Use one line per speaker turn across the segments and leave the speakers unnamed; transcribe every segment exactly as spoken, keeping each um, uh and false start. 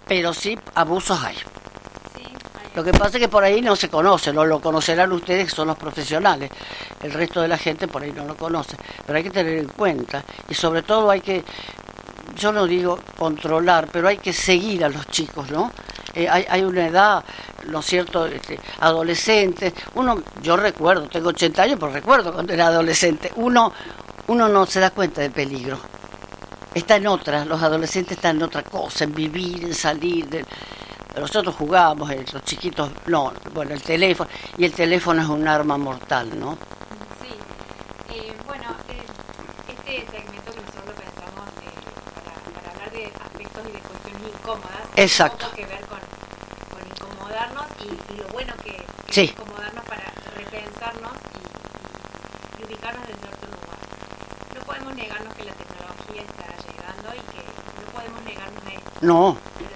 pero sí abusos hay. Lo que pasa es que por ahí no se conoce, no lo conocerán ustedes que son los profesionales, el resto de la gente por ahí no lo conoce, pero hay que tener en cuenta y sobre todo hay que, yo no digo controlar, pero hay que seguir a los chicos, ¿no? Eh, hay, hay una edad, ¿no es cierto?, este, adolescente, uno, yo recuerdo, tengo ochenta años, pero recuerdo cuando era adolescente, uno, uno no se da cuenta del peligro, está en otra, los adolescentes están en otra cosa, en vivir, en salir, de, nosotros jugábamos, eh, los chiquitos, no, bueno, el teléfono, y el teléfono es un arma mortal, ¿no?
Sí, eh, bueno, eh, este segmento que nosotros pensamos eh, para, para hablar de aspectos y de cuestiones incómodas,
exacto,
tiene que ver con, con incomodarnos y, y lo bueno que, que
sí,
es incomodarnos para repensarnos y, y, y ubicarnos en cierto lugar. No podemos negarnos que la tecnología está llegando y que no podemos negarnos a esto.
No.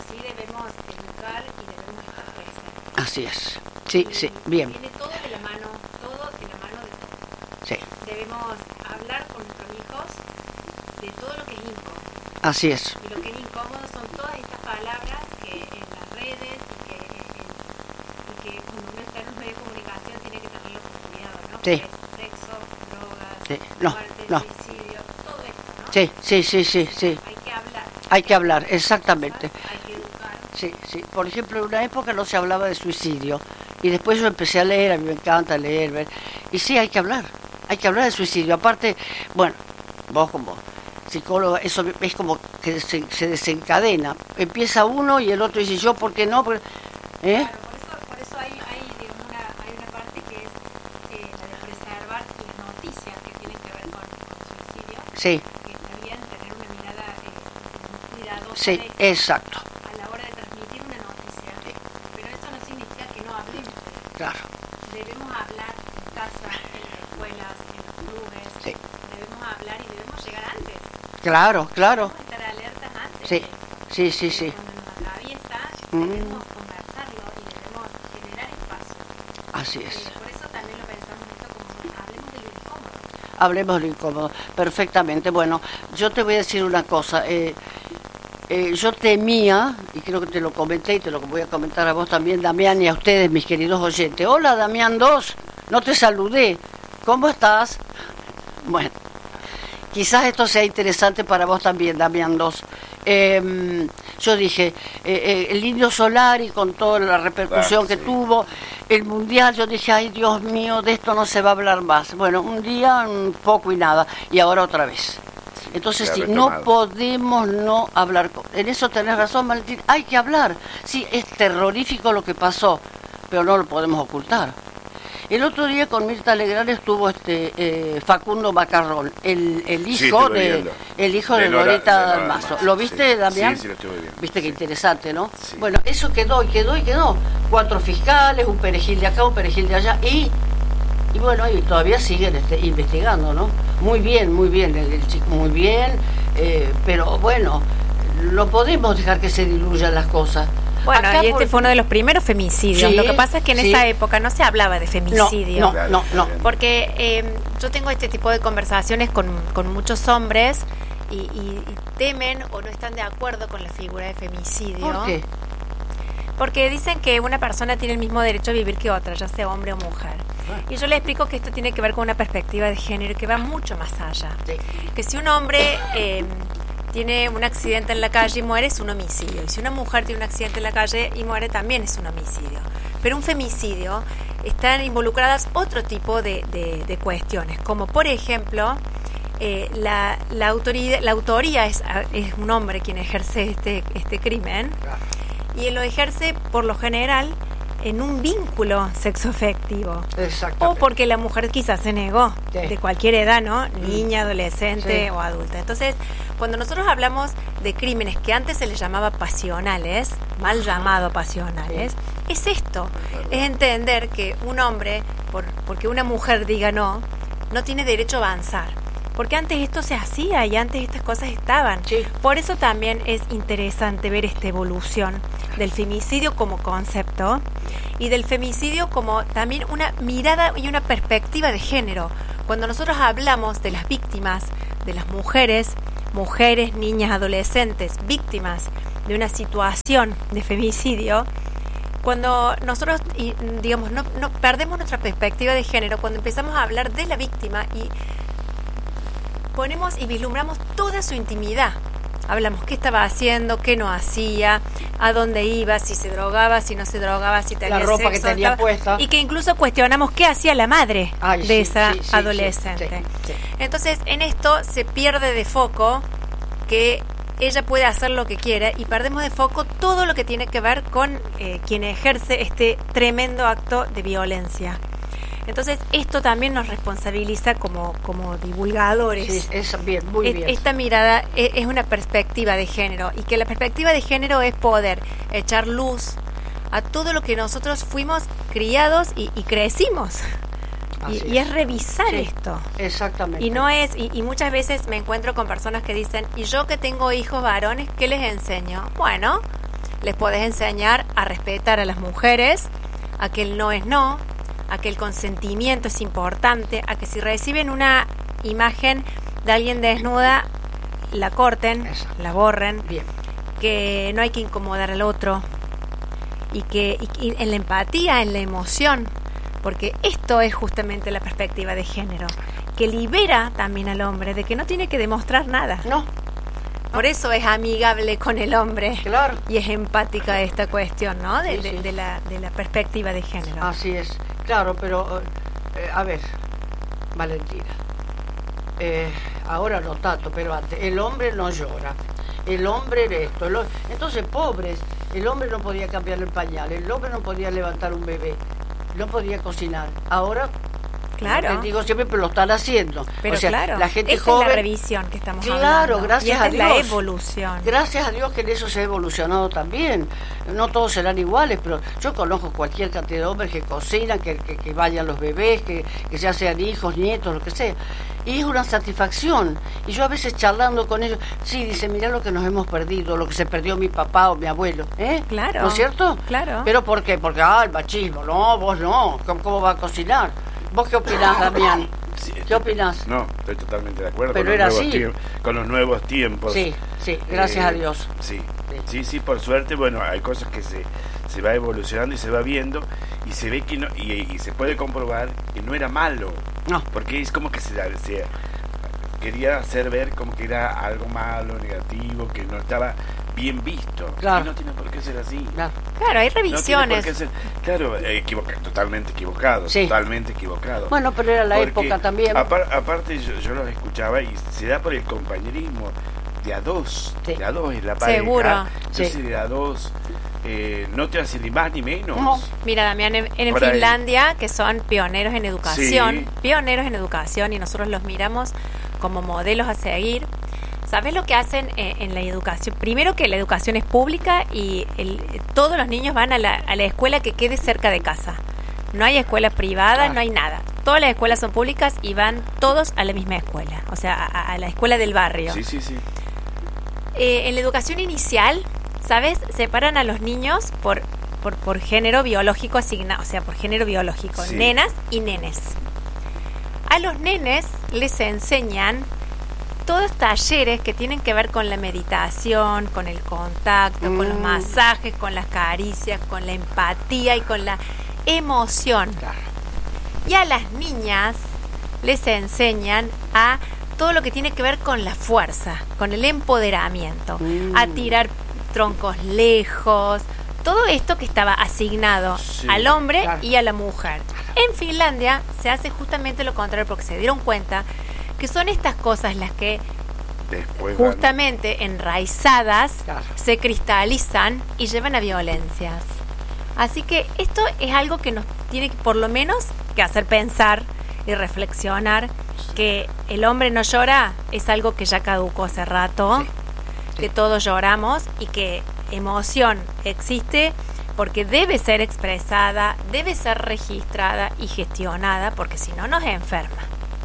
Así es, sí, sí, bien.
Viene todo de la mano, todo de la mano de todo.
Sí.
Debemos hablar con nuestros hijos de todo lo que es incómodo.
Así es.
Y lo que es incómodo son todas estas palabras que en las redes y que, y que cuando uno está en un medio de comunicación tiene que tenerlo con cuidado, ¿no?
Sí.
Que es sexo, drogas,
sí. no,
muerte,
no.
suicidio, todo esto, ¿no?
Sí, sí, sí, sí, sí.
Hay que hablar.
Hay que hablar, exactamente.
Hay que educar.
Sí, sí. Por ejemplo, en una época no se hablaba de suicidio y después yo empecé a leer, a mí me encanta leer, ver, y sí, hay que hablar, hay que hablar de suicidio. Aparte, bueno, vos como psicólogo, eso es como que se, se desencadena. Empieza uno y el otro dice, yo, ¿por qué no? ¿Eh?
Claro, por eso, por eso hay, hay, digamos, una, hay una parte que es eh, la de preservar las noticias que tienen que ver con, con suicidio.
Sí.
Que está bien tener una mirada eh, cuidadosa.
Sí,
de,
exacto.
a la hora de transmitir una noticia. Sí. Pero eso no significa que no hablemos.
Claro.
Debemos hablar en casa, en las escuelas, en los clubes.
Sí.
Debemos hablar y debemos llegar antes.
Claro, claro.
Debemos estar alertas antes.
Sí, sí, sí, sí.
Cuando nos atraviesa,
Mm.
debemos conversarlo y debemos generar espacio.
Así es.
Eh, por eso también lo pensamos esto como hablemos de lo incómodo.
Hablemos de lo incómodo, perfectamente. Bueno, yo te voy a decir una cosa. Eh, eh, yo temía, y creo que te lo comenté y te lo voy a comentar a vos también, Damián, y a ustedes, mis queridos oyentes. Hola, Damián dos, no te saludé. ¿Cómo estás? Bueno, quizás esto sea interesante para vos también, Damián dos. Eh, yo dije, eh, eh, el Indio Solari, con toda la repercusión
claro,
que
sí.
tuvo, el Mundial, yo dije, ay, Dios mío, de esto no se va a hablar más. Bueno, un día, un poco y nada, y ahora otra vez. Entonces,
Se
sí,
ha
no
retomado.
podemos no hablar. En eso tenés razón, Valentín, hay que hablar. Sí, es terrorífico lo que pasó, pero no lo podemos ocultar. El otro día con Mirta Legrand estuvo este eh, Facundo Macarrón, el, el
Sí,
hijo
estuve
de
viendo.
el hijo de,
De Nora-
Loreta
de Nora
Dalmazo.
Dalmazo,
¿Lo viste,
sí.
Damián?
Sí, sí, lo estuve viendo.
Viste qué
Sí.
interesante, ¿no?
Sí.
Bueno, eso quedó y quedó y quedó. Cuatro fiscales, un perejil de acá, un perejil de allá y y bueno, y todavía siguen este, investigando, ¿no? Muy bien, muy bien, el, el chico, muy bien, eh, pero bueno, no podemos dejar que se diluyan las cosas.
Bueno,
Acá
y este
por-
fue uno de los primeros femicidios.
Sí,
Lo que pasa es que en
sí.
esa época no se hablaba de femicidio.
No,
Claro,
no, no.
Porque eh, yo tengo este tipo de conversaciones con, con muchos hombres y, y, y temen o no están de acuerdo con la figura de femicidio.
¿Por qué?
Porque dicen que una persona tiene el mismo derecho a vivir que otra, ya sea hombre o mujer. Y yo les explico que esto tiene que ver con una perspectiva de género que va mucho más allá.
Sí.
Que si un hombre eh, tiene un accidente en la calle y muere, es un homicidio. Y si una mujer tiene un accidente en la calle y muere, también es un homicidio. Pero un femicidio, están involucradas otro tipo de, de, de cuestiones, como por ejemplo, eh, la, la, autoría, la autoría es, es un hombre quien ejerce este, este crimen, y él lo ejerce por lo general en un vínculo sexoafectivo.
Exactamente.
O porque la mujer quizás se negó,
Sí.
de cualquier edad, ¿no? Niña, adolescente
Sí.
o adulta. Entonces, cuando nosotros hablamos de crímenes que antes se les llamaba pasionales, mal llamado pasionales, es esto, es entender que un hombre, por, porque una mujer diga no, no tiene derecho a avanzar. Porque antes esto se hacía y antes estas cosas estaban.
Sí.
Por eso también es interesante ver esta evolución del femicidio como concepto y del femicidio como también una mirada y una perspectiva de género. Cuando nosotros hablamos de las víctimas, de las mujeres, mujeres, niñas, adolescentes, víctimas de una situación de femicidio, cuando nosotros, digamos, no, no perdemos nuestra perspectiva de género, cuando empezamos a hablar de la víctima y ponemos y vislumbramos toda su intimidad. Hablamos qué estaba haciendo, qué no hacía, a dónde iba, si se drogaba, si no se drogaba, si tenía
la ropa
sexo,
que tenía
estaba,
puesta.
Y que incluso cuestionamos qué hacía la madre
Ay,
de
sí,
esa
sí, sí,
adolescente.
sí, sí, sí.
Entonces, en esto se pierde de foco que ella puede hacer lo que quiera y perdemos de foco todo lo que tiene que ver con eh, quien ejerce este tremendo acto de violencia. Entonces, esto también nos responsabiliza como, como divulgadores.
Sí, es bien, muy
es,
bien.
Esta mirada es, es una perspectiva de género, y que la perspectiva de género es poder echar luz a todo lo que nosotros fuimos criados y, y crecimos. Y,
es.
y es revisar
Sí,
esto.
Exactamente.
Y no es, y, y muchas veces me encuentro con personas que dicen, y yo que tengo hijos varones, ¿qué les enseño? Bueno, les podés enseñar a respetar a las mujeres, a que el no es no, a que el consentimiento es importante, a que si reciben una imagen de alguien desnuda, la corten,
Exacto.
la borren,
Bien.
que no hay que incomodar al otro, y que y, y en la empatía, en la emoción, porque esto es justamente la perspectiva de género, que libera también al hombre de que no tiene que demostrar nada.
No.
Por eso es amigable con el hombre.
Claro.
Y es empática esta cuestión, ¿no? De,
Sí,
de,
sí.
de la, de la perspectiva de género.
Así es. Claro, pero, eh, a ver, Valentina, eh, ahora no tanto, pero antes, el hombre no llora, el hombre era esto, el, entonces, pobres, el hombre no podía cambiar el pañal, el hombre no podía levantar un bebé, no podía cocinar. Ahora,
Claro.
no te digo siempre, pero lo están haciendo.
Pero
o sea,
claro,
la gente
esta
joven,
es la revisión que estamos
claro,
hablando.
gracias
y esta
a
es la
Dios.
evolución.
Gracias a Dios que en eso se ha evolucionado también. No todos serán iguales, pero yo conozco cualquier cantidad de hombres que cocinan, que, que, que vayan los bebés, que, que ya sean hijos, nietos, lo que sea. Y es una satisfacción. Y yo a veces charlando con ellos, sí, dice, mirá lo que nos hemos perdido, lo que se perdió mi papá o mi abuelo. ¿eh?
Claro.
¿No es cierto?
Claro.
¿Pero por qué? Porque, ah, el machismo. No, vos no. ¿Cómo, cómo va a cocinar? ¿Vos qué opinás, Damián?
Sí,
¿Qué
estoy-
opinás?
No, estoy totalmente de acuerdo
Pero
con, los
era
nuevos
así.
tiemp- con los nuevos tiempos.
Sí, sí, gracias
Eh,
a Dios.
Sí.
Sí.
sí, sí, por suerte, bueno, hay cosas que se, se va evolucionando y se va viendo y se ve que no, y, y se puede comprobar que no era malo,
No.
porque es como que se, se quería hacer ver como que era algo malo, negativo, que no estaba bien visto.
Claro.
Y no tiene por qué ser así.
Claro.
Claro, hay
No tiene por
revisiones.
qué ser, claro, eh, equivoca- totalmente equivocado,
Sí.
totalmente equivocado.
Bueno, pero era la
Porque
época también.
apar- aparte yo, yo los escuchaba y se da por el compañerismo de a dos,
Sí.
de a dos es la pareja.
Seguro.
Entonces
Sí.
de a dos eh, no te hace ni más ni menos.
No.
Mira, Damián, en, en
Por ahí.
Finlandia, que son pioneros en educación,
Sí.
pioneros en educación, y nosotros los miramos como modelos a seguir. ¿Sabes lo que hacen eh, en la educación? Primero, que la educación es pública y el- todos los niños van a la, a la escuela que quede cerca de casa. No hay escuelas privadas,
Ah.
no hay nada. Todas las escuelas son públicas y van todos a la misma escuela, o sea, a, a la escuela del barrio.
Sí, sí, sí.
Eh, en la educación inicial, ¿sabes? Separan a los niños por, por, por género biológico asignado, o sea, por género biológico,
Sí.
nenas y nenes. A los nenes les enseñan todos talleres que tienen que ver con la meditación, con el contacto, con los
Mm.
masajes, con las caricias, con la empatía y con la emoción.
Claro.
Y a las niñas les enseñan a todo lo que tiene que ver con la fuerza, con el empoderamiento,
Mm.
a tirar troncos lejos, todo esto que estaba asignado
Sí,
al hombre
claro.
y a la mujer. En Finlandia se hace justamente lo contrario, porque se dieron cuenta que son estas cosas las que
Después van-
justamente enraizadas
Claro.
se cristalizan y llevan a violencias. Así que esto es algo que nos tiene que, por lo menos, que hacer pensar y reflexionar que el hombre no llora es algo que ya caducó hace rato,
Sí, sí.
que todos lloramos y que emoción existe porque debe ser expresada, debe ser registrada y gestionada, porque si no nos enferma.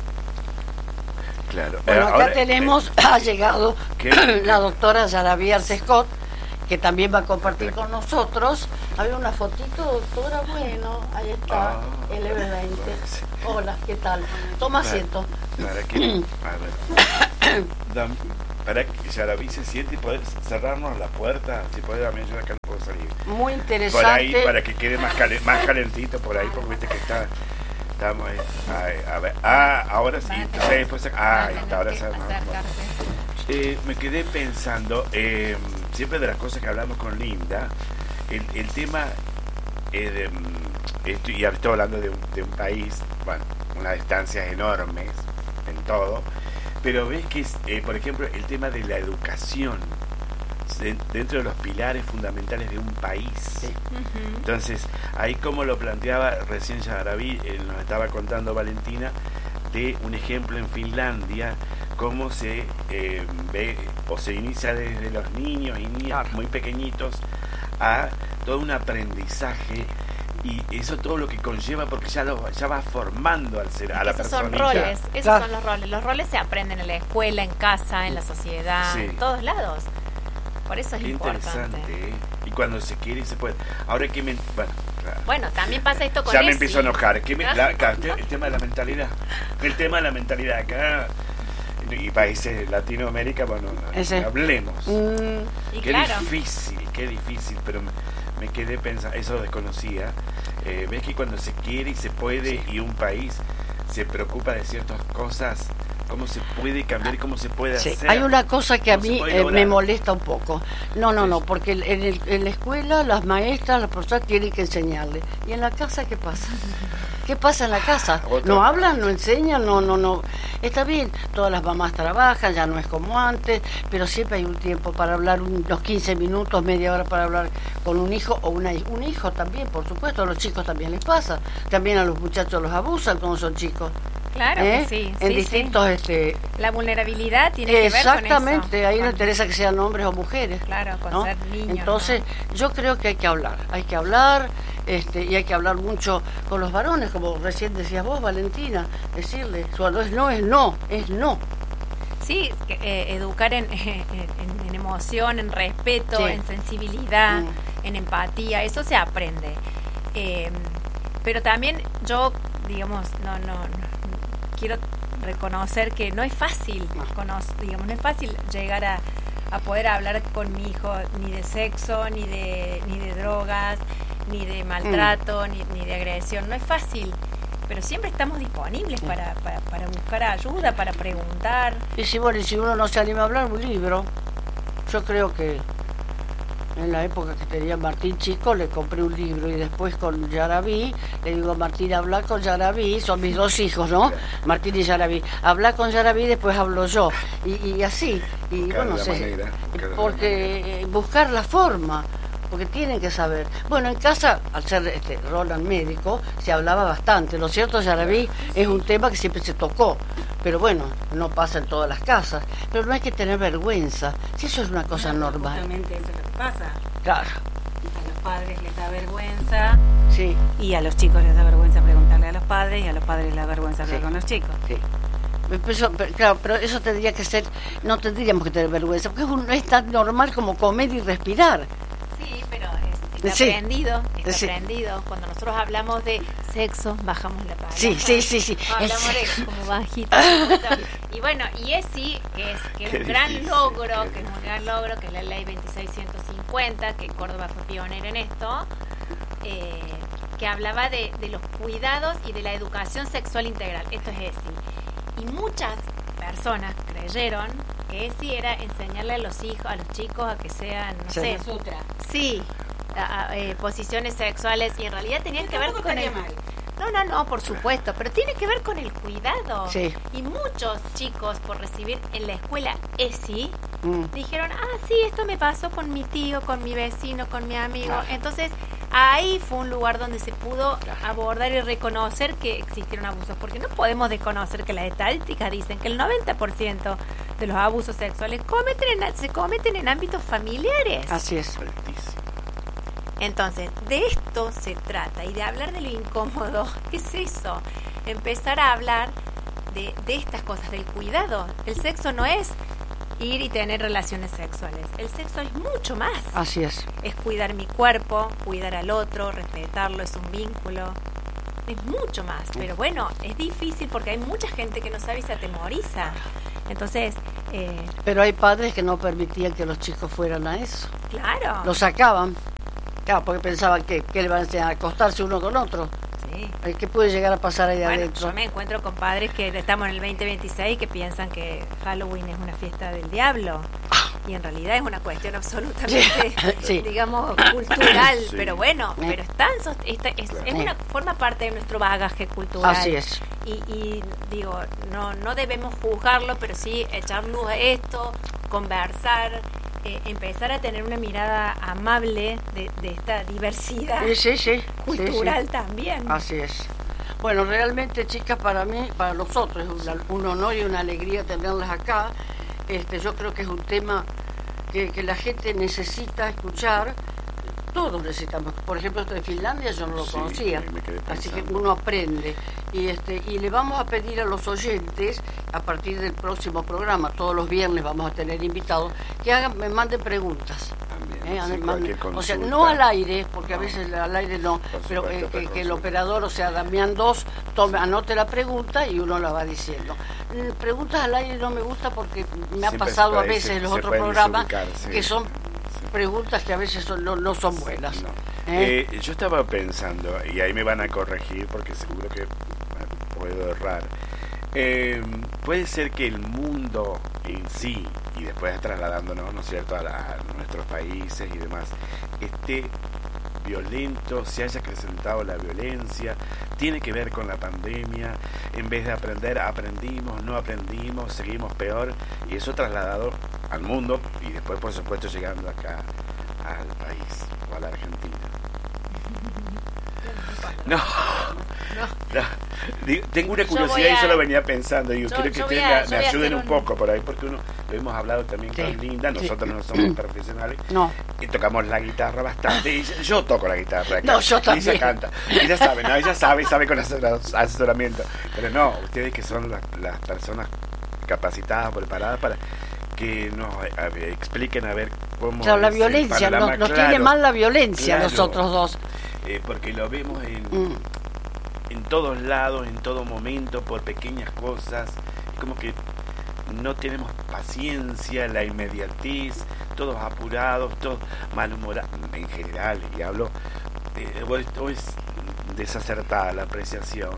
Claro.
Bueno,
Eh,
acá
ahora,
tenemos,
eh,
ha llegado
¿qué?
la doctora Yaraví Arce Scott, que también va a compartir con nosotros. Hay una fotito, doctora, bueno, ahí está,
Ah,
el E V veinte.
sí.
Hola, ¿qué tal? Toma asiento.
Para que, a ver. Dam- para que Yaraví se siente y poder cerrarnos la puerta, si puede también yo acá no puedo salir.
Muy interesante.
Por ahí, para que quede más, calen, más calentito por ahí, porque viste que está, estamos ahí. A, a ver, ah, ahora sí, entonces después, ah, ahí está, ahora sabemos. Eh, me quedé pensando, eh, siempre de las cosas que hablamos con Linda, el, el tema, eh, de, estoy, y ahora estoy hablando de un, de un país, bueno, unas distancias enormes en todo, pero ves que, es, eh, por ejemplo, el tema de la educación, de, dentro de los pilares fundamentales de un país. Sí. Uh-huh. Entonces, ahí como lo planteaba recién Yaraví, eh, nos estaba contando Valentina, de un ejemplo en Finlandia, cómo se eh, ve o se inicia desde los niños y niñas claro. muy pequeñitos a todo un aprendizaje, y eso todo lo que conlleva, porque ya lo ya va formando al ser a la persona.
Esos son roles, esos claro. son los roles. Los roles se aprenden en la escuela, en casa, en la sociedad, sí. en todos lados. Por eso es
Qué
importante.
Interesante, ¿eh? Y cuando se quiere se puede. Ahora que me bueno, claro.
bueno, también pasa esto con
ya
Esi.
me empiezo a enojar. ¿Qué me, la, el tema de la mentalidad, el tema de la mentalidad acá y países de Latinoamérica, bueno, Ese. hablemos. Mm,
y
qué
claro.
difícil, qué difícil, pero me, me quedé pensando, eso lo desconocía. Eh, ves que cuando se quiere y se puede, sí. y un país se preocupa de ciertas cosas, cómo se puede cambiar y cómo se puede
sí.
hacer.
Hay una cosa que a mí eh, me molesta un poco. No, no, no, porque en, el, en la escuela las maestras, las profesoras tienen que enseñarle. ¿Y en la casa qué pasa? ¿Qué pasa en la casa? No hablan, no enseñan, no, no, no. Está bien, todas las mamás trabajan, ya no es como antes, pero siempre hay un tiempo para hablar, unos quince minutos, media hora para hablar con un hijo o una, un hijo también, por supuesto. A los chicos también les pasa. También a los muchachos los abusan cuando son chicos.
Claro
¿Eh?
que sí.
En
sí,
distintos...
sí.
Este,
la vulnerabilidad tiene que ver con eso.
Exactamente, ahí no interesa que sean hombres o mujeres.
Claro, con
¿no?
ser niños.
Entonces, ¿no? Yo creo que hay que hablar, hay que hablar, este, y hay que hablar mucho con los varones, como recién decías vos, Valentina, decirle, cuando es no, es no, es no.
Sí, eh, educar en, en, en emoción, en respeto, sí. en sensibilidad, mm. en empatía, eso se aprende. Eh, pero también yo, digamos, no, no, no quiero reconocer que no es fácil, conocer, digamos, no es fácil llegar a, a poder hablar con mi hijo ni de sexo, ni de ni de drogas, ni de maltrato, mm. ni, ni de agresión. No es fácil, pero siempre estamos disponibles para, para, para buscar ayuda, para preguntar.
Y si, bueno, y si uno no se anima a hablar, un libro. Yo creo que en la época que tenía Martín chico, le compré un libro, y después con Yaraví, le digo, Martín, habla con Yaraví, son mis dos hijos, ¿no? Martín y Yaraví. Habla con Yaraví, después hablo yo. Y, y así. Y buscar bueno, sé, manera, porque la buscar la forma, porque tienen que saber. Bueno, en casa, al ser este, Roland médico, se hablaba bastante. Lo cierto, Yaraví es un tema que siempre se tocó. Pero bueno, no pasa en todas las casas. Pero no hay que tener vergüenza. Si eso es una cosa
no,
normal.
Justamente eso es lo que pasa.
Claro.
A los padres les da vergüenza.
Sí.
Y a los chicos les da vergüenza preguntarle a los padres, y a los padres les da vergüenza hablar sí. con los chicos.
Sí. Pero, pero, claro, pero eso tendría que ser, no tendríamos que tener vergüenza, porque no es tan normal como comer y respirar.
Sí, pero es, está
sí.
aprendido, está
sí.
aprendido. Cuando nosotros hablamos de sexo, bajamos la palabra.
Sí, sí, sí, sí.
No, hablamos de como bajito. Y bueno, y Esi, que es, que es un gran difícil, logro, que es un gran logro, que es la ley veintiséis ciento cincuenta, que Córdoba fue pionera en esto, eh, que hablaba de, de los cuidados y de la educación sexual integral. Esto es Esi. Y muchas personas creyeron que Esi era enseñarle a los hijos, a los chicos, a que sean, no
sí.
sé,
Sutra.
Sí, a, a, eh, posiciones sexuales, y en realidad tenían que ver con el...
mal.
No, no, no, por supuesto, pero tiene que ver con el cuidado.
Sí.
Y muchos chicos, por recibir en la escuela Esi,
mm.
dijeron, ah, sí, esto me pasó con mi tío, con mi vecino, con mi amigo.
Claro.
Entonces, ahí fue un lugar donde se pudo
claro.
abordar y reconocer que existieron abusos, porque no podemos desconocer que las estadísticas dicen que el noventa por ciento de los abusos sexuales cometen en, se cometen en ámbitos familiares.
Así es.
Entonces, de esto se trata, y de hablar de lo incómodo. ¿Qué es eso? Empezar a hablar de, de estas cosas, del cuidado. El sexo no es ir y tener relaciones sexuales. El sexo es mucho más.
Así es.
Es cuidar mi cuerpo, cuidar al otro, respetarlo, es un vínculo. Es mucho más. Pero bueno, es difícil porque hay mucha gente que no sabe y se atemoriza. Entonces... Eh,
Pero hay padres que no permitían que los chicos fueran a eso.
Claro.
Los sacaban. Claro, porque pensaban que, que le van a enseñar a acostarse uno con otro.
Sí.
¿Qué puede llegar a pasar ahí
bueno,
adentro?
Yo me encuentro con padres que estamos en el veinte veintiséis que piensan que Halloween es una fiesta del diablo. Y en realidad es una cuestión absolutamente, sí. digamos, cultural. Sí. Pero bueno, sí. pero están, esta, es, es una forma parte de nuestro bagaje cultural.
Así es.
Y, y digo, no, no debemos juzgarlo, pero sí echar luz a esto, conversar, eh, empezar a tener una mirada amable de, de esta diversidad
sí, sí, sí.
cultural
sí, sí.
también.
Así es. Bueno, realmente, chicas, para mí, para nosotros es un, un honor y una alegría tenerlas acá. Este, yo creo que es un tema que, que la gente necesita escuchar. Todos necesitamos. Por ejemplo, esto de Finlandia yo no lo sí, conocía, así que uno aprende. Y este y le vamos a pedir a los oyentes, a partir del próximo programa, todos los viernes vamos a tener invitados, que hagan, me manden preguntas.
También,
eh,
sí,
manden, o sea, no al aire, porque a veces al aire no, pero
supuesto,
eh, que, que el operador, o sea, Damián dos, tome, anote la pregunta y uno la va diciendo. Preguntas al aire no me gusta porque me ha
Siempre
pasado
puede,
a veces
se,
en los
se
otros programas
sí.
que son preguntas que a veces son, no, no son buenas.
No.
¿Eh?
Eh, yo estaba pensando, y ahí me van a corregir porque seguro que puedo errar, eh, puede ser que el mundo en sí, y después trasladándonos, ¿no es cierto?, a, la, a nuestros países y demás, esté violento, se haya acrecentado la violencia, tiene que ver con la pandemia, en vez de aprender, aprendimos, no aprendimos, seguimos peor, y eso trasladado al mundo, y después por supuesto llegando acá al país, o a la Argentina. No, no. Digo, tengo una curiosidad a, y solo venía pensando, digo, yo, quiero que ustedes a, me, me ayuden un, un poco por ahí, porque uno lo hemos hablado también sí, con Linda, nosotros sí. no somos profesionales,
no.
y tocamos la guitarra bastante, y yo toco la guitarra,
no, yo también.
Y ella canta, y ella sabe, ¿no? ella sabe, sabe con asesoramiento, pero no, ustedes que son las, las personas capacitadas, preparadas para que nos a ver, expliquen a ver cómo
claro, la violencia, nos, nos
claro,
tiene mal la violencia
claro,
nosotros dos.
Eh, porque lo vemos en, mm. en todos lados, en todo momento, por pequeñas cosas, como que no tenemos paciencia, la inmediatez, todos apurados, todos malhumorados, en general, y hablo, eh, o, es, o es desacertada la apreciación.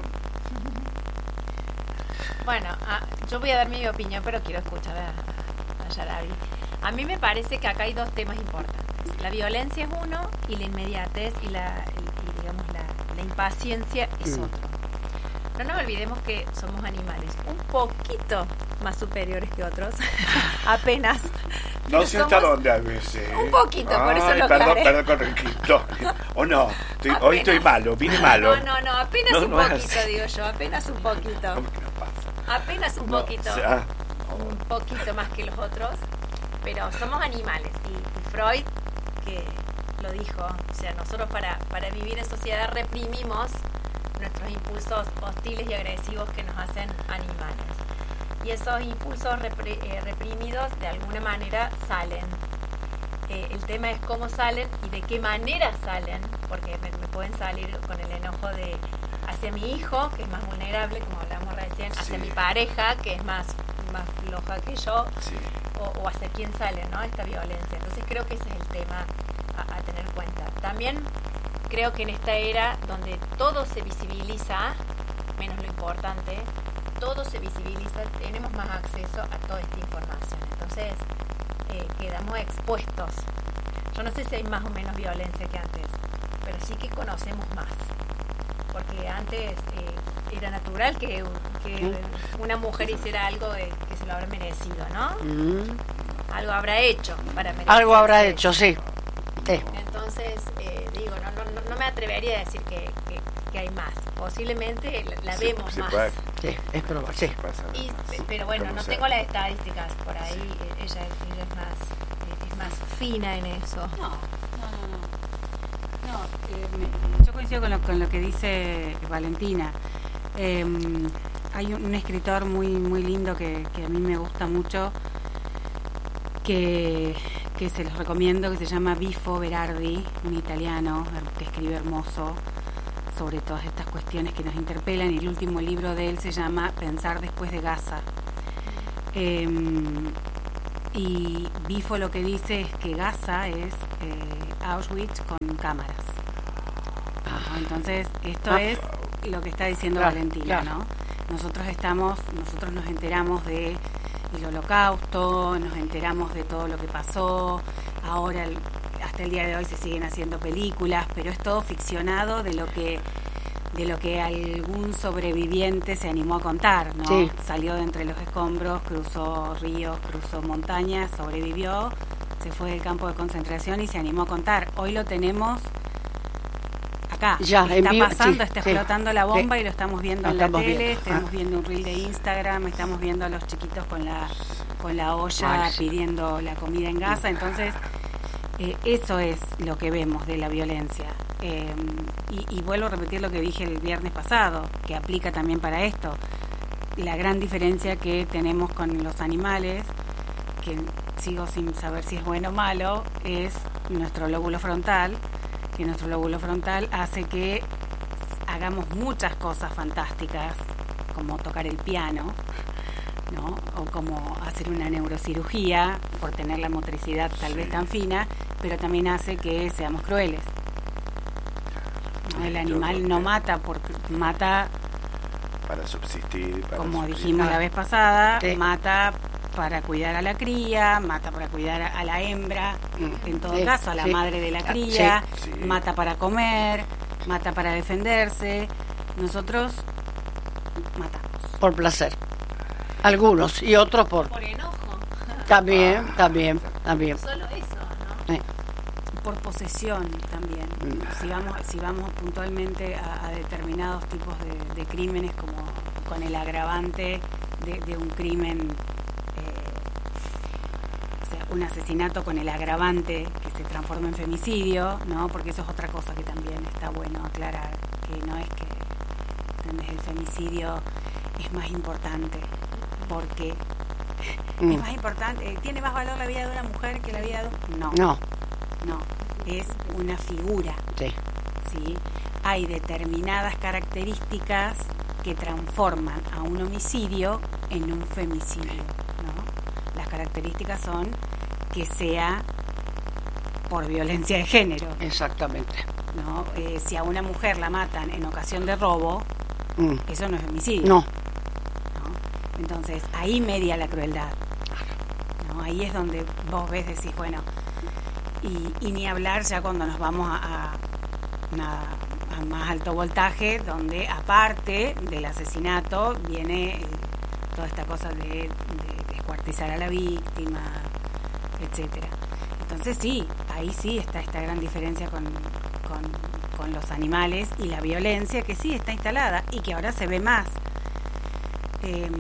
Bueno, ah, yo voy a dar mi opinión, pero quiero escuchar a, a Yarabi. A mí me parece que acá hay dos temas importantes. La violencia es uno y la inmediatez y la, y, digamos, la, la impaciencia es
mm.
otro. No nos olvidemos que somos animales un poquito más superiores que otros, apenas.
No sé hasta dónde a veces.
Un poquito, por eso lo
perdón,
aclaré.
Perdón, correcto. O no, estoy, hoy estoy malo, vine malo.
No, no, no, apenas no, un no poquito, digo yo, apenas un poquito.
¿Cómo que no pasa?
Apenas un
no,
poquito.
O sea,
un poquito más que los otros, pero somos animales. Y, y Freud, que lo dijo, o sea, nosotros para, para vivir en sociedad reprimimos nuestros impulsos hostiles y agresivos que nos hacen animales. Y esos impulsos repre, eh, reprimidos de alguna manera salen. Eh, el tema es cómo salen y de qué manera salen, porque me, me pueden salir con el enojo de hacia mi hijo, que es más vulnerable, como hablamos recién, hacia
sí.
mi pareja, que es más, más floja que yo,
sí.
o, o hacia quién sale, ¿no?, esta violencia. Entonces creo que ese es el tema a, a tener en cuenta. También creo que en esta era donde todo se visibiliza, menos lo importante, todo se visibiliza, tenemos más acceso a toda esta información. Entonces eh, quedamos expuestos. Yo no sé si hay más o menos violencia que antes, pero sí que conocemos más. Porque antes eh, era natural que, que una mujer hiciera algo de, que se lo habrá merecido, ¿no?
Mm.
Algo habrá hecho para merecerse.
Algo habrá hecho, sí. sí.
Entonces, eh, digo, no, no, no me atrevería a decir que, que, que hay más. Posiblemente la, la
sí,
vemos
sí,
más.
Puede.
Sí, es probable, sí.
Y, pero bueno, no tengo las estadísticas por ahí. Sí. Ella, ella es más es más fina en eso.
No, no, no, no. no eh, me, yo coincido con lo, con lo que dice Valentina. Eh, hay un, un escritor muy muy lindo que, que a mí me gusta mucho, que, que se los recomiendo, que se llama Bifo Berardi, un italiano que escribe hermoso sobre todas estas cuestiones que nos interpelan, y el último libro de él se llama Pensar después de Gaza. Eh, y Bifo lo que dice es que Gaza es eh, Auschwitz con cámaras. ¿No? Entonces, esto
ah,
es lo que está diciendo
claro,
Valentina,
claro.
¿no? Nosotros estamos, nosotros nos enteramos de el Holocausto, nos enteramos de todo lo que pasó, ahora el, hasta el día de hoy se siguen haciendo películas, pero es todo ficcionado de lo que de lo que algún sobreviviente se animó a contar, ¿no?
Sí.
Salió de entre los escombros, cruzó ríos, cruzó montañas, sobrevivió, se fue del campo de concentración y se animó a contar. Hoy lo tenemos acá,
ya,
está
en vivo,
pasando,
sí,
está
sí,
explotando la bomba
sí.
y lo estamos viendo
Lo
en la
estamos
tele,
viendo.
estamos
Ah.
viendo un reel de Instagram, estamos viendo a los chiquitos con la con la olla
Ay, sí.
pidiendo la comida en Gaza, entonces eh, eso es lo que vemos de la violencia. Eh, y, y vuelvo a repetir lo que dije el viernes pasado, que aplica también para esto. La gran diferencia que tenemos con los animales, que sigo sin saber si es bueno o malo, es nuestro lóbulo frontal, que nuestro lóbulo frontal hace que hagamos muchas cosas fantásticas, como tocar el piano, ¿no? O como hacer una neurocirugía, por tener la motricidad tal vez tan fina, pero también hace que seamos crueles. ¿No? El animal no mata, porque mata,
para subsistir, para
como
subsistir.
dijimos la vez pasada,
Sí.
mata para cuidar a la cría, mata para cuidar a la hembra, en todo
Sí,
caso a la
sí.
madre de la cría,
Sí, sí.
mata para comer, mata para defenderse. Nosotros matamos.
Por placer. Algunos y otros por...
Por enojo.
También, también, también.
Solo eso, ¿no?
Eh,
Por posesión también. Si vamos, si vamos puntualmente a, a determinados tipos de, de crímenes, como con el agravante de, de un crimen, eh, o sea, un asesinato con el agravante que se transforma en femicidio, ¿no? Porque eso es otra cosa que también está bueno aclarar, que no es que, ¿entendés? El femicidio es más importante, porque
Mm.
es más importante, ¿tiene más valor la vida de una mujer que la vida de un...? No.
No,
No, es una figura,
sí.
¿sí? Hay determinadas características que transforman a un homicidio en un femicidio, ¿no? Las características son que sea por violencia de género,
Exactamente.
¿no? Eh, si a una mujer la matan en ocasión de robo,
Mm.
eso no es femicidio.
No,
¿No? Entonces, ahí media la crueldad, ¿no? Ahí es donde vos ves, decís, bueno, y, y ni hablar ya cuando nos vamos a, a, nada, a más alto voltaje, donde aparte del asesinato viene eh, toda esta cosa de, de descuartizar a la víctima, etcétera. Entonces sí, ahí sí está esta gran diferencia con, con, con los animales y la violencia que sí está instalada y que ahora se ve más. Eh,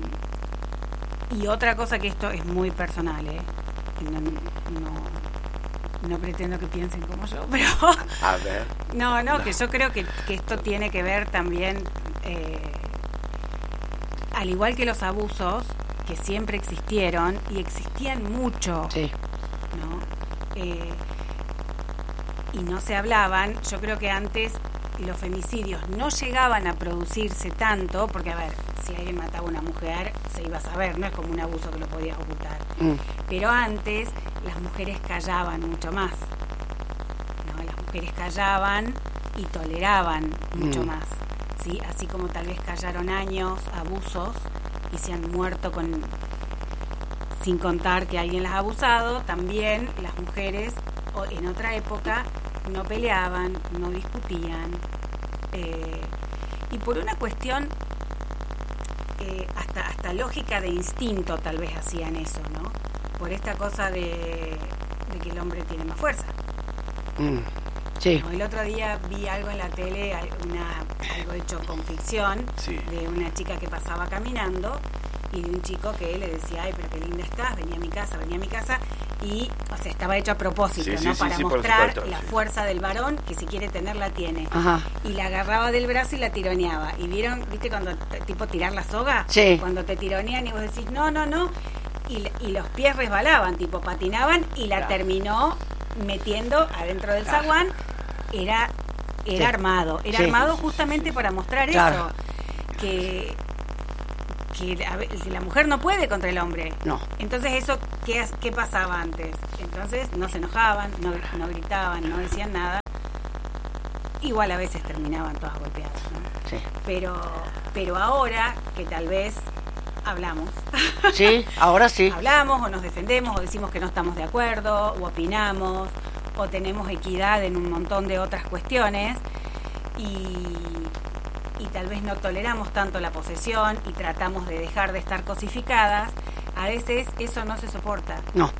y otra cosa, que esto es muy personal, ¿eh? No, no, no pretendo que piensen como yo, pero
A ver.
no, no,
No.
que yo creo que, que esto tiene que ver también, eh, al igual que los abusos, que siempre existieron y existían mucho,
sí.
¿no? Eh, y no se hablaban. Yo creo que antes los femicidios no llegaban a producirse tanto, porque a ver, si alguien mataba a una mujer se iba a saber, no es como un abuso que lo podías ocultar.
Mm.
Pero antes las mujeres callaban mucho más, ¿no? Las mujeres callaban y toleraban mucho
Mm.
más, ¿sí? Así como tal vez callaron años abusos y se han muerto con sin contar que alguien las ha abusado, también las mujeres o en otra época no peleaban, no discutían, eh, y por una cuestión eh, hasta hasta lógica de instinto tal vez hacían eso, ¿no? Por esta cosa de, de que el hombre tiene más fuerza.
Mm. Sí.
¿No? El otro día vi algo en la tele, una, algo hecho con ficción,
Sí.
de una chica que pasaba caminando y de un chico que le decía, ay, pero qué linda estás, venía a mi casa, venía a mi casa, y, o sea, estaba hecho a propósito,
Sí, sí,
¿no?
sí,
Para
sí, por
mostrar
supuesto,
la
sí.
fuerza del varón, que si quiere tenerla tiene.
Ajá.
Y la agarraba del brazo y la tironeaba. ¿Y vieron, viste, cuando, t- tipo, tirar la soga?
Sí.
Cuando te tironean y vos decís, no, no, no, y, y los pies resbalaban, tipo, patinaban, y la
Claro.
terminó metiendo adentro del zaguán. Era, era
Sí.
armado, era
Sí.
armado justamente para mostrar
Claro.
eso, que que a ver, la mujer no puede contra el hombre.
No.
Entonces eso, ¿qué, qué pasaba antes? Entonces no se enojaban, no, no gritaban, no decían nada. Igual a veces terminaban todas golpeadas, ¿no?
Sí.
Pero, pero ahora que tal vez hablamos.
Sí, ahora sí.
Hablamos o nos defendemos o decimos que no estamos de acuerdo o opinamos o tenemos equidad en un montón de otras cuestiones y, y tal vez no toleramos tanto la posesión y tratamos de dejar de estar cosificadas. A veces eso no se soporta.
No.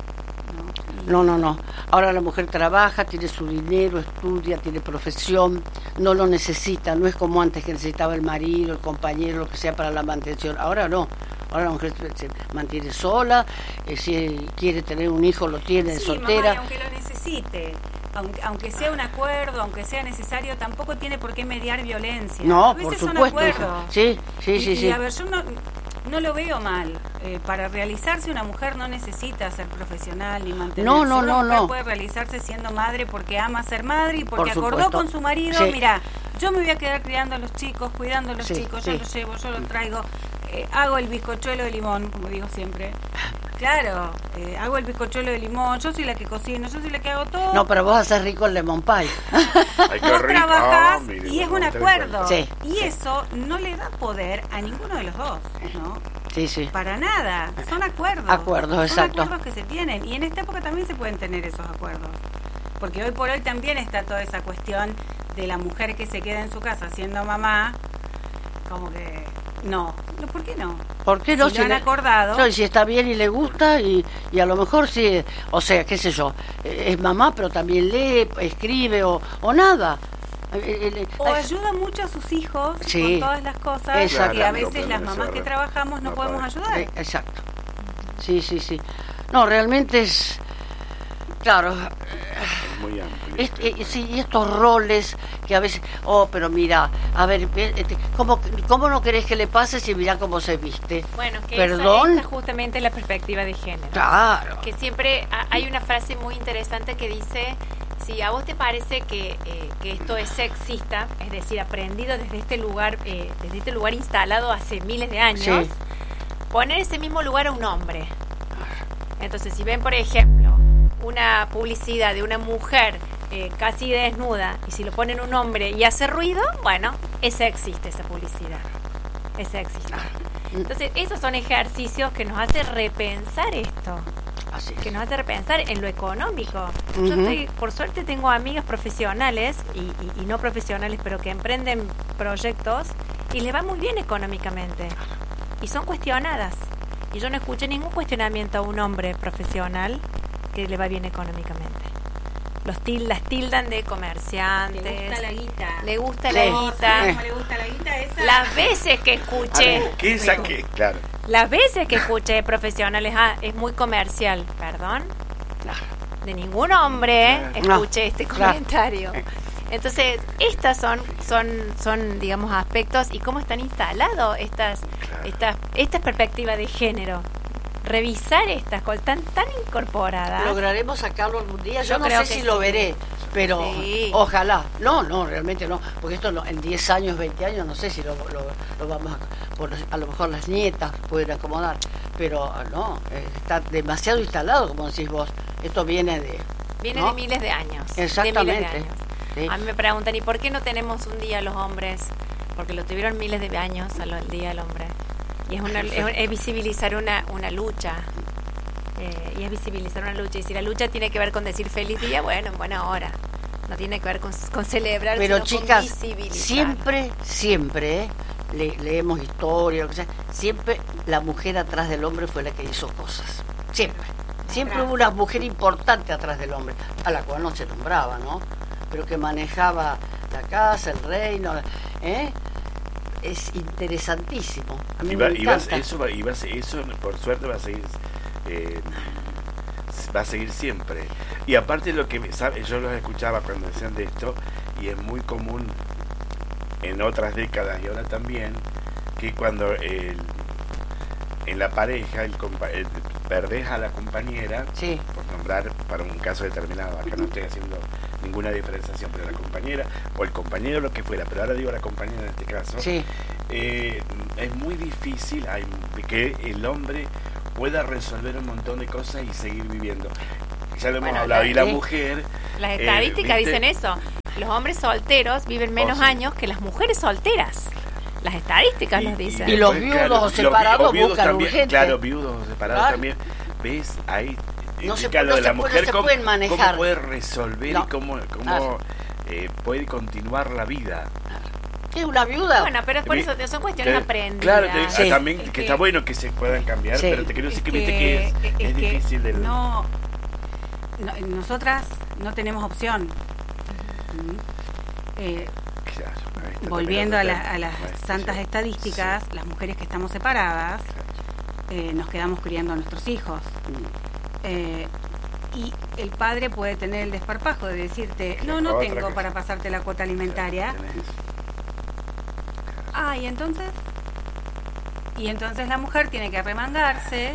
No, no, no. Ahora la mujer trabaja, tiene su dinero, estudia, tiene profesión, no lo necesita, no es como antes que necesitaba el marido, el compañero, lo que sea para la mantención. Ahora no. Ahora la mujer se mantiene sola, eh, si quiere tener un hijo lo tiene,
sí,
soltera.
Mamá, y aunque lo necesite, aunque, aunque sea un acuerdo, aunque sea necesario, tampoco tiene por qué mediar violencia.
No,
a veces
por supuesto.
Son acuerdos.
Sí, sí,
y,
sí,
y,
sí.
A ver, yo no, no lo veo mal. Eh, para realizarse una mujer no necesita ser profesional ni mantenerse.
No, no,
una
no,
mujer
no.
puede realizarse siendo madre porque ama ser madre y porque
Por
acordó
supuesto.
con su marido,
Sí.
mira, yo me voy a quedar criando a los chicos, cuidando a los
Sí,
chicos,
sí.
yo los llevo, yo los traigo, eh, hago el bizcochuelo de limón, como digo siempre. Claro, eh, hago el bizcochuelo de limón, yo soy la que cocino, yo soy la que hago todo.
No, pero vos haces rico el lemon pie.
Ay, qué
Vos
rico.
trabajás
Ah, mire,
y es
bueno,
un
te
acuerdo.
Sí.
Y eso no le da poder a ninguno de los dos, ¿no?
Sí, sí.
Para nada, son acuerdos.
Acuerdos,
son
exacto.
acuerdos que se tienen. Y en esta época también se pueden tener esos acuerdos. Porque hoy por hoy también está toda esa cuestión de la mujer que se queda en su casa siendo mamá, como que no. ¿No? ¿Por qué no?
¿Por qué no?
Si lo han
le-
acordado.
No, y si está bien y le gusta, y, y a lo mejor sí, o sea, qué sé yo, eh, es mamá, pero también lee, escribe o, o nada. Eh, eh,
O
ay,
ayuda mucho a sus hijos
Sí.
con todas las cosas
Exacto.
que a
Claro,
veces
no
las
podemos
mamás que
hacer-
trabajamos no,
no
podemos
podemos.
ayudar.
eh, exacto. Sí, sí, sí. No, realmente es, claro,
Es muy amplio.
es- eh, sí, y estos roles que a veces, oh, pero mira, a ver, eh, este, ¿cómo, ¿cómo no querés que le pase si mirá cómo se viste?
Bueno, que
Perdón.
esa, esta justamente la perspectiva de género.
Claro.
Que siempre ha- hay una frase muy interesante que dice, si a vos te parece que, eh, que esto es sexista, es decir, aprendido desde este lugar, eh, desde este lugar instalado hace miles de años,
Sí.
poner ese mismo lugar a un hombre. Entonces, si ven, por ejemplo, una publicidad de una mujer eh, casi desnuda, y si lo ponen un hombre y hace ruido, bueno, es sexista esa publicidad. Es sexista. Entonces, esos son ejercicios que nos hacen repensar esto,
Así
que
es.
nos hace repensar en lo económico. Yo
Ujú.
estoy, por suerte tengo amigas profesionales y, y- y no profesionales, pero que emprenden proyectos y les va muy bien económicamente. Y son cuestionadas. Y yo no escuché ningún cuestionamiento a un hombre profesional que le va bien económicamente. Los til, las tildan de comerciantes.
Le gusta la guita.
Le gusta
Sí.
la
¿Cómo
guita.
le gusta la guita esa?
Las veces que
A
escuché...
ver, ¿qué saqué? Claro.
Las veces que escuché de profesionales, ah, es muy comercial, perdón. De ningún hombre
No,
escuché este
claro.
comentario. Entonces, estas son, son, son, digamos, aspectos y cómo están instalados estas, estas, estas perspectivas de género. Revisar estas cosas, están tan incorporadas.
¿Lograremos sacarlo algún día? Yo,
Yo
no
creo
sé
que
si
sí.
lo veré, pero
Sí.
ojalá. No, no, realmente no, porque esto no, en diez años, veinte años, no sé si lo, lo, lo vamos a... por- a lo mejor las nietas pueden acomodar, pero no, eh, está demasiado instalado, como decís vos. Esto viene de...
Viene
¿no?
de miles de años.
Exactamente.
De miles de años.
Sí.
A mí me preguntan, ¿y por qué no tenemos un día los hombres? Porque lo tuvieron miles de años al el Día del Hombre. Y es, una, es, es visibilizar una, una lucha. Eh, y es visibilizar una lucha. Y si la lucha tiene que ver con decir feliz día, bueno, en buena hora. No tiene que ver con, con celebrar,
Pero
sino
chicas,
con visibilizar.
siempre, siempre, ¿eh? Le- leemos historia, lo que sea, siempre la mujer atrás del hombre fue la que hizo cosas. Siempre. Siempre
Atrás.
hubo una mujer importante atrás del hombre, a la cual no se nombraba, ¿no? Pero que manejaba la casa, el reino, ¿eh? Es interesantísimo. A mí
Y va-
me
y va-
encanta.
eso, va- y va a se- eso, por suerte, va a seguir. eh, va a seguir siempre. Y aparte, lo que me- sabe, yo los escuchaba cuando decían de esto, y es muy común en otras décadas y ahora también, que cuando el, en la pareja el, compa- el- perdés a la compañera,
Sí.
por nombrar para un caso determinado, acá no estoy haciendo ninguna diferenciación, pero la compañera o el compañero, lo que fuera, pero ahora digo la compañera en este caso,
sí.
eh, es muy difícil hay, que el hombre pueda resolver un montón de cosas y seguir viviendo. Ya lo hemos
bueno,
hablado, y la
sí.
mujer...
Las estadísticas
eh,
dicen eso. Los hombres solteros viven menos
Oh, sí.
años que las mujeres solteras. Las estadísticas
y,
los dicen.
Y los
después,
viudos
claro,
o separados
los viudos
buscan
también,
urgente.
Claro, viudos o separados
Claro.
también. ¿Ves? Ahí
No se-
indica
no
lo de
se
la
puede-
mujer,
no se
cómo,
pueden manejar.
cómo puede resolver
No.
y cómo, cómo
Claro.
eh, puede continuar la vida.
¿Qué es una viuda?
Bueno, pero es por
Vi-
eso, son cuestiones
que-
aprendidas.
Claro, te-
Sí.
también
Es
que,
que-
está bueno que se puedan cambiar,
Sí.
pero te quiero decir
Es
que, viste que es, es,
es que
difícil de...
no, no, nosotras no tenemos opción. Mm. Eh,
Claro, ahí está
volviendo a,
también
la-
otro
a las
tema. Bueno,
santas
sí.
estadísticas, las mujeres que estamos separadas, eh, nos quedamos criando a nuestros hijos. Eh, y el padre puede tener el desparpajo de decirte, no, no
Otra
tengo
cosa.
para pasarte la cuota alimentaria.
Tenés-
Ah, y entonces, y entonces la mujer tiene que arremangarse,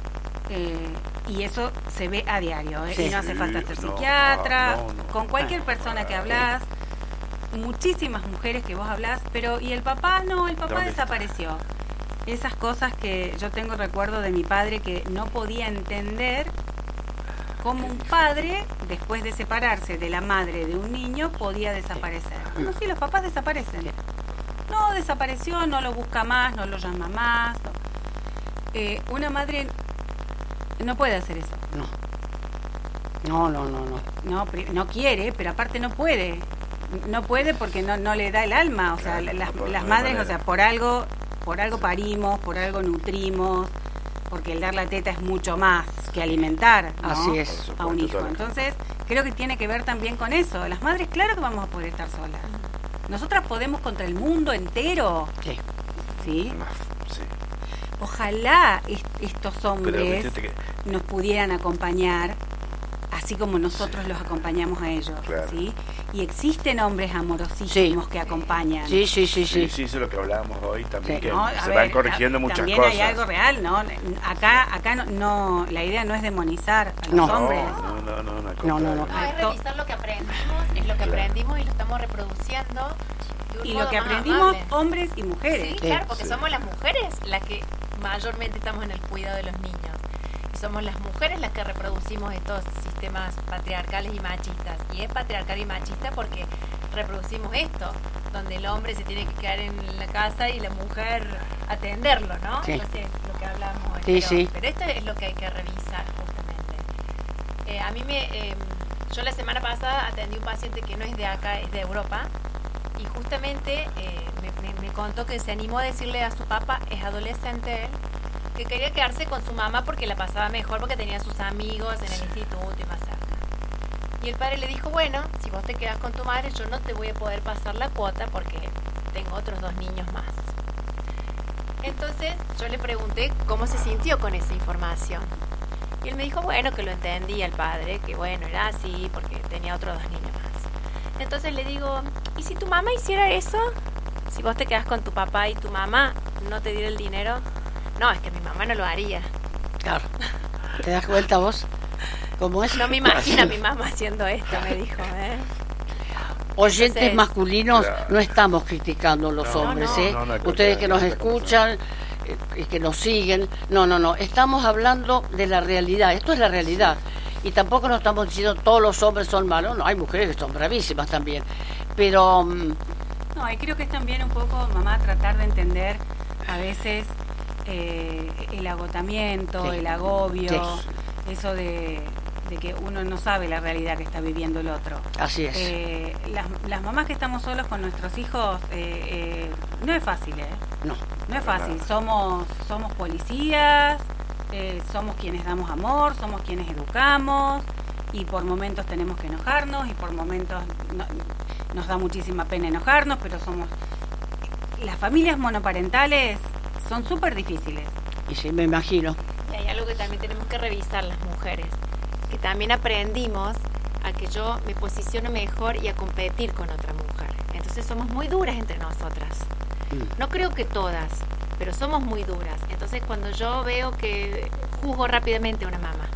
eh, y eso se ve a diario, ¿eh?
Sí.
Y no hace falta ser
No,
psiquiatra,
no, no.
con cualquier persona que hablas, muchísimas mujeres que vos hablas, pero y el papá no, el papá
¿Dónde está?
desapareció. Esas cosas que yo tengo recuerdo de mi padre que no podía entender cómo un padre, después de separarse de la madre de un niño, podía desaparecer. No, sí, los papás desaparecen. No, desapareció, no lo busca más, no lo llama más. no. Eh, una madre no puede hacer eso.
No. No, no, no, no.
No, pri- no quiere, pero aparte no puede. No puede porque no, no le da el alma. O sea,
Claro,
las,
no, no
las
hay
madres,
manera.
o sea, por algo, por algo parimos, por algo nutrimos, porque el dar la teta es mucho más que alimentar, ¿no?
Así es.
Por supuesto,
A un hijo.
total.
Entonces, creo que tiene que ver también con eso. Las madres, claro que vamos a poder estar solas. Nosotras podemos contra el mundo entero,
Sí.
¿sí?
Sí.
Ojalá est- estos
Pero
hombres
viste que-
nos pudieran acompañar así como nosotros los acompañamos a ellos,
Claro.
¿sí? Y existen hombres amorosísimos
Sí.
que acompañan.
Sí, sí, sí,
Sí,
sí.
sí, eso es lo que hablábamos hoy también,
Sí.
que
¿no? A
se
ver,
van corrigiendo
ta-
muchas
también
cosas.
hay algo real, ¿no? Acá, acá no, no, la idea no es demonizar a los
No.
hombres.
No, no, no, no, al
No, no, no.
contrario.
No, es revisar lo que aprendimos, es lo que
Claro.
aprendimos y lo estamos reproduciendo. de un
Y
modo
lo que
más
aprendimos
amable.
hombres y mujeres.
Sí,
Sí.
claro, porque
Sí.
somos las mujeres las que mayormente estamos en el cuidado de los niños. Y somos las mujeres las que reproducimos estos sistemas patriarcales y machistas. Y es patriarcal y machista porque reproducimos esto, donde el hombre se tiene que quedar en la casa y la mujer atenderlo, ¿no?
Sí.
Entonces, lo que hablamos hoy.
Sí,
pero,
sí.
pero esto es lo que hay que revisar justamente. Eh, a mí me... eh, yo la semana pasada atendí un paciente que no es de acá, es de Europa. Y justamente eh, me, me- me contó que se animó a decirle a su papá, es adolescente él, que quería quedarse con su mamá porque la pasaba mejor, porque tenía sus amigos en el instituto y más cerca. Y el padre le dijo, bueno, si vos te quedas con tu madre, yo no te voy a poder pasar la cuota porque tengo otros dos niños más. Entonces yo le pregunté cómo se sintió con esa información. Y él me dijo, bueno, que lo entendía el padre, que bueno, era así porque tenía otros dos niños más. Entonces le digo, ¿y si tu mamá hiciera eso? Si vos te quedas con tu papá y tu mamá no te diera el dinero. No, es que mi mamá no lo haría.
Claro. ¿Te das cuenta vos? ¿Cómo es?
No me imagino a mi mamá haciendo esto, me dijo, ¿eh?
Oyentes
Entonces-
masculinos,
Claro.
no estamos criticando a los
No,
hombres,
no,
¿eh?
no, no, al
Ustedes
contrario,
que nos
no, no,
escuchan eh, y que nos siguen, no, no, no, estamos hablando de la realidad, esto es la realidad. Y tampoco nos estamos diciendo todos los hombres son malos, no, hay mujeres que son bravísimas también. Pero, mm,
No, y creo que es también un poco, mamá, tratar de entender a veces eh, el agotamiento,
Sí.
el agobio,
Sí.
eso de, de que uno no sabe la realidad que está viviendo el otro.
así es.
Eh, las, las mamás que estamos solos con nuestros hijos, eh, eh, no es fácil, ¿eh?
No,
No es
Para
fácil.
nada.
Somos, somos policías, eh, somos quienes damos amor, somos quienes educamos, y por momentos tenemos que enojarnos, y por momentos no- nos da muchísima pena enojarnos, pero somos... Las familias monoparentales son súper difíciles.
y sí, me imagino.
Y hay algo que también tenemos que revisar las mujeres, que también aprendimos a que yo me posiciono mejor y a competir con otra mujer. Entonces somos muy duras entre nosotras. No creo que todas, pero somos muy duras. Entonces cuando yo veo que juzgo rápidamente a una mamá,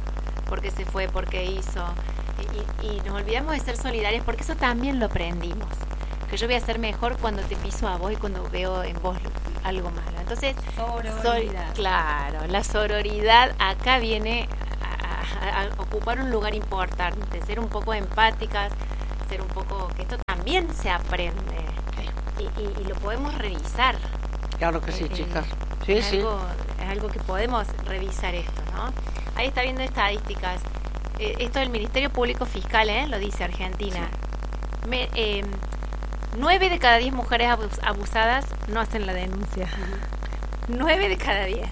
por qué se fue, por qué hizo. Y, y, y nos olvidamos de ser solidarios, porque eso también lo aprendimos. Que yo voy a ser mejor cuando te piso a vos y cuando veo en vos algo malo. Entonces,
sororidad.
Sol, claro, la sororidad acá viene a, a, a ocupar un lugar importante, ser un poco empáticas, ser un poco, que esto también se aprende y, y, y lo podemos revisar.
Claro que sí,
eh,
chicas. Sí,
es
sí.
Algo, es algo que podemos revisar esto, ¿no? Ahí está viendo estadísticas. Eh, esto del Ministerio Público Fiscal, ¿eh? Lo dice Argentina. Sí. Me, eh, nueve de cada diez mujeres abus- abusadas no hacen la denuncia. Nueve de cada diez.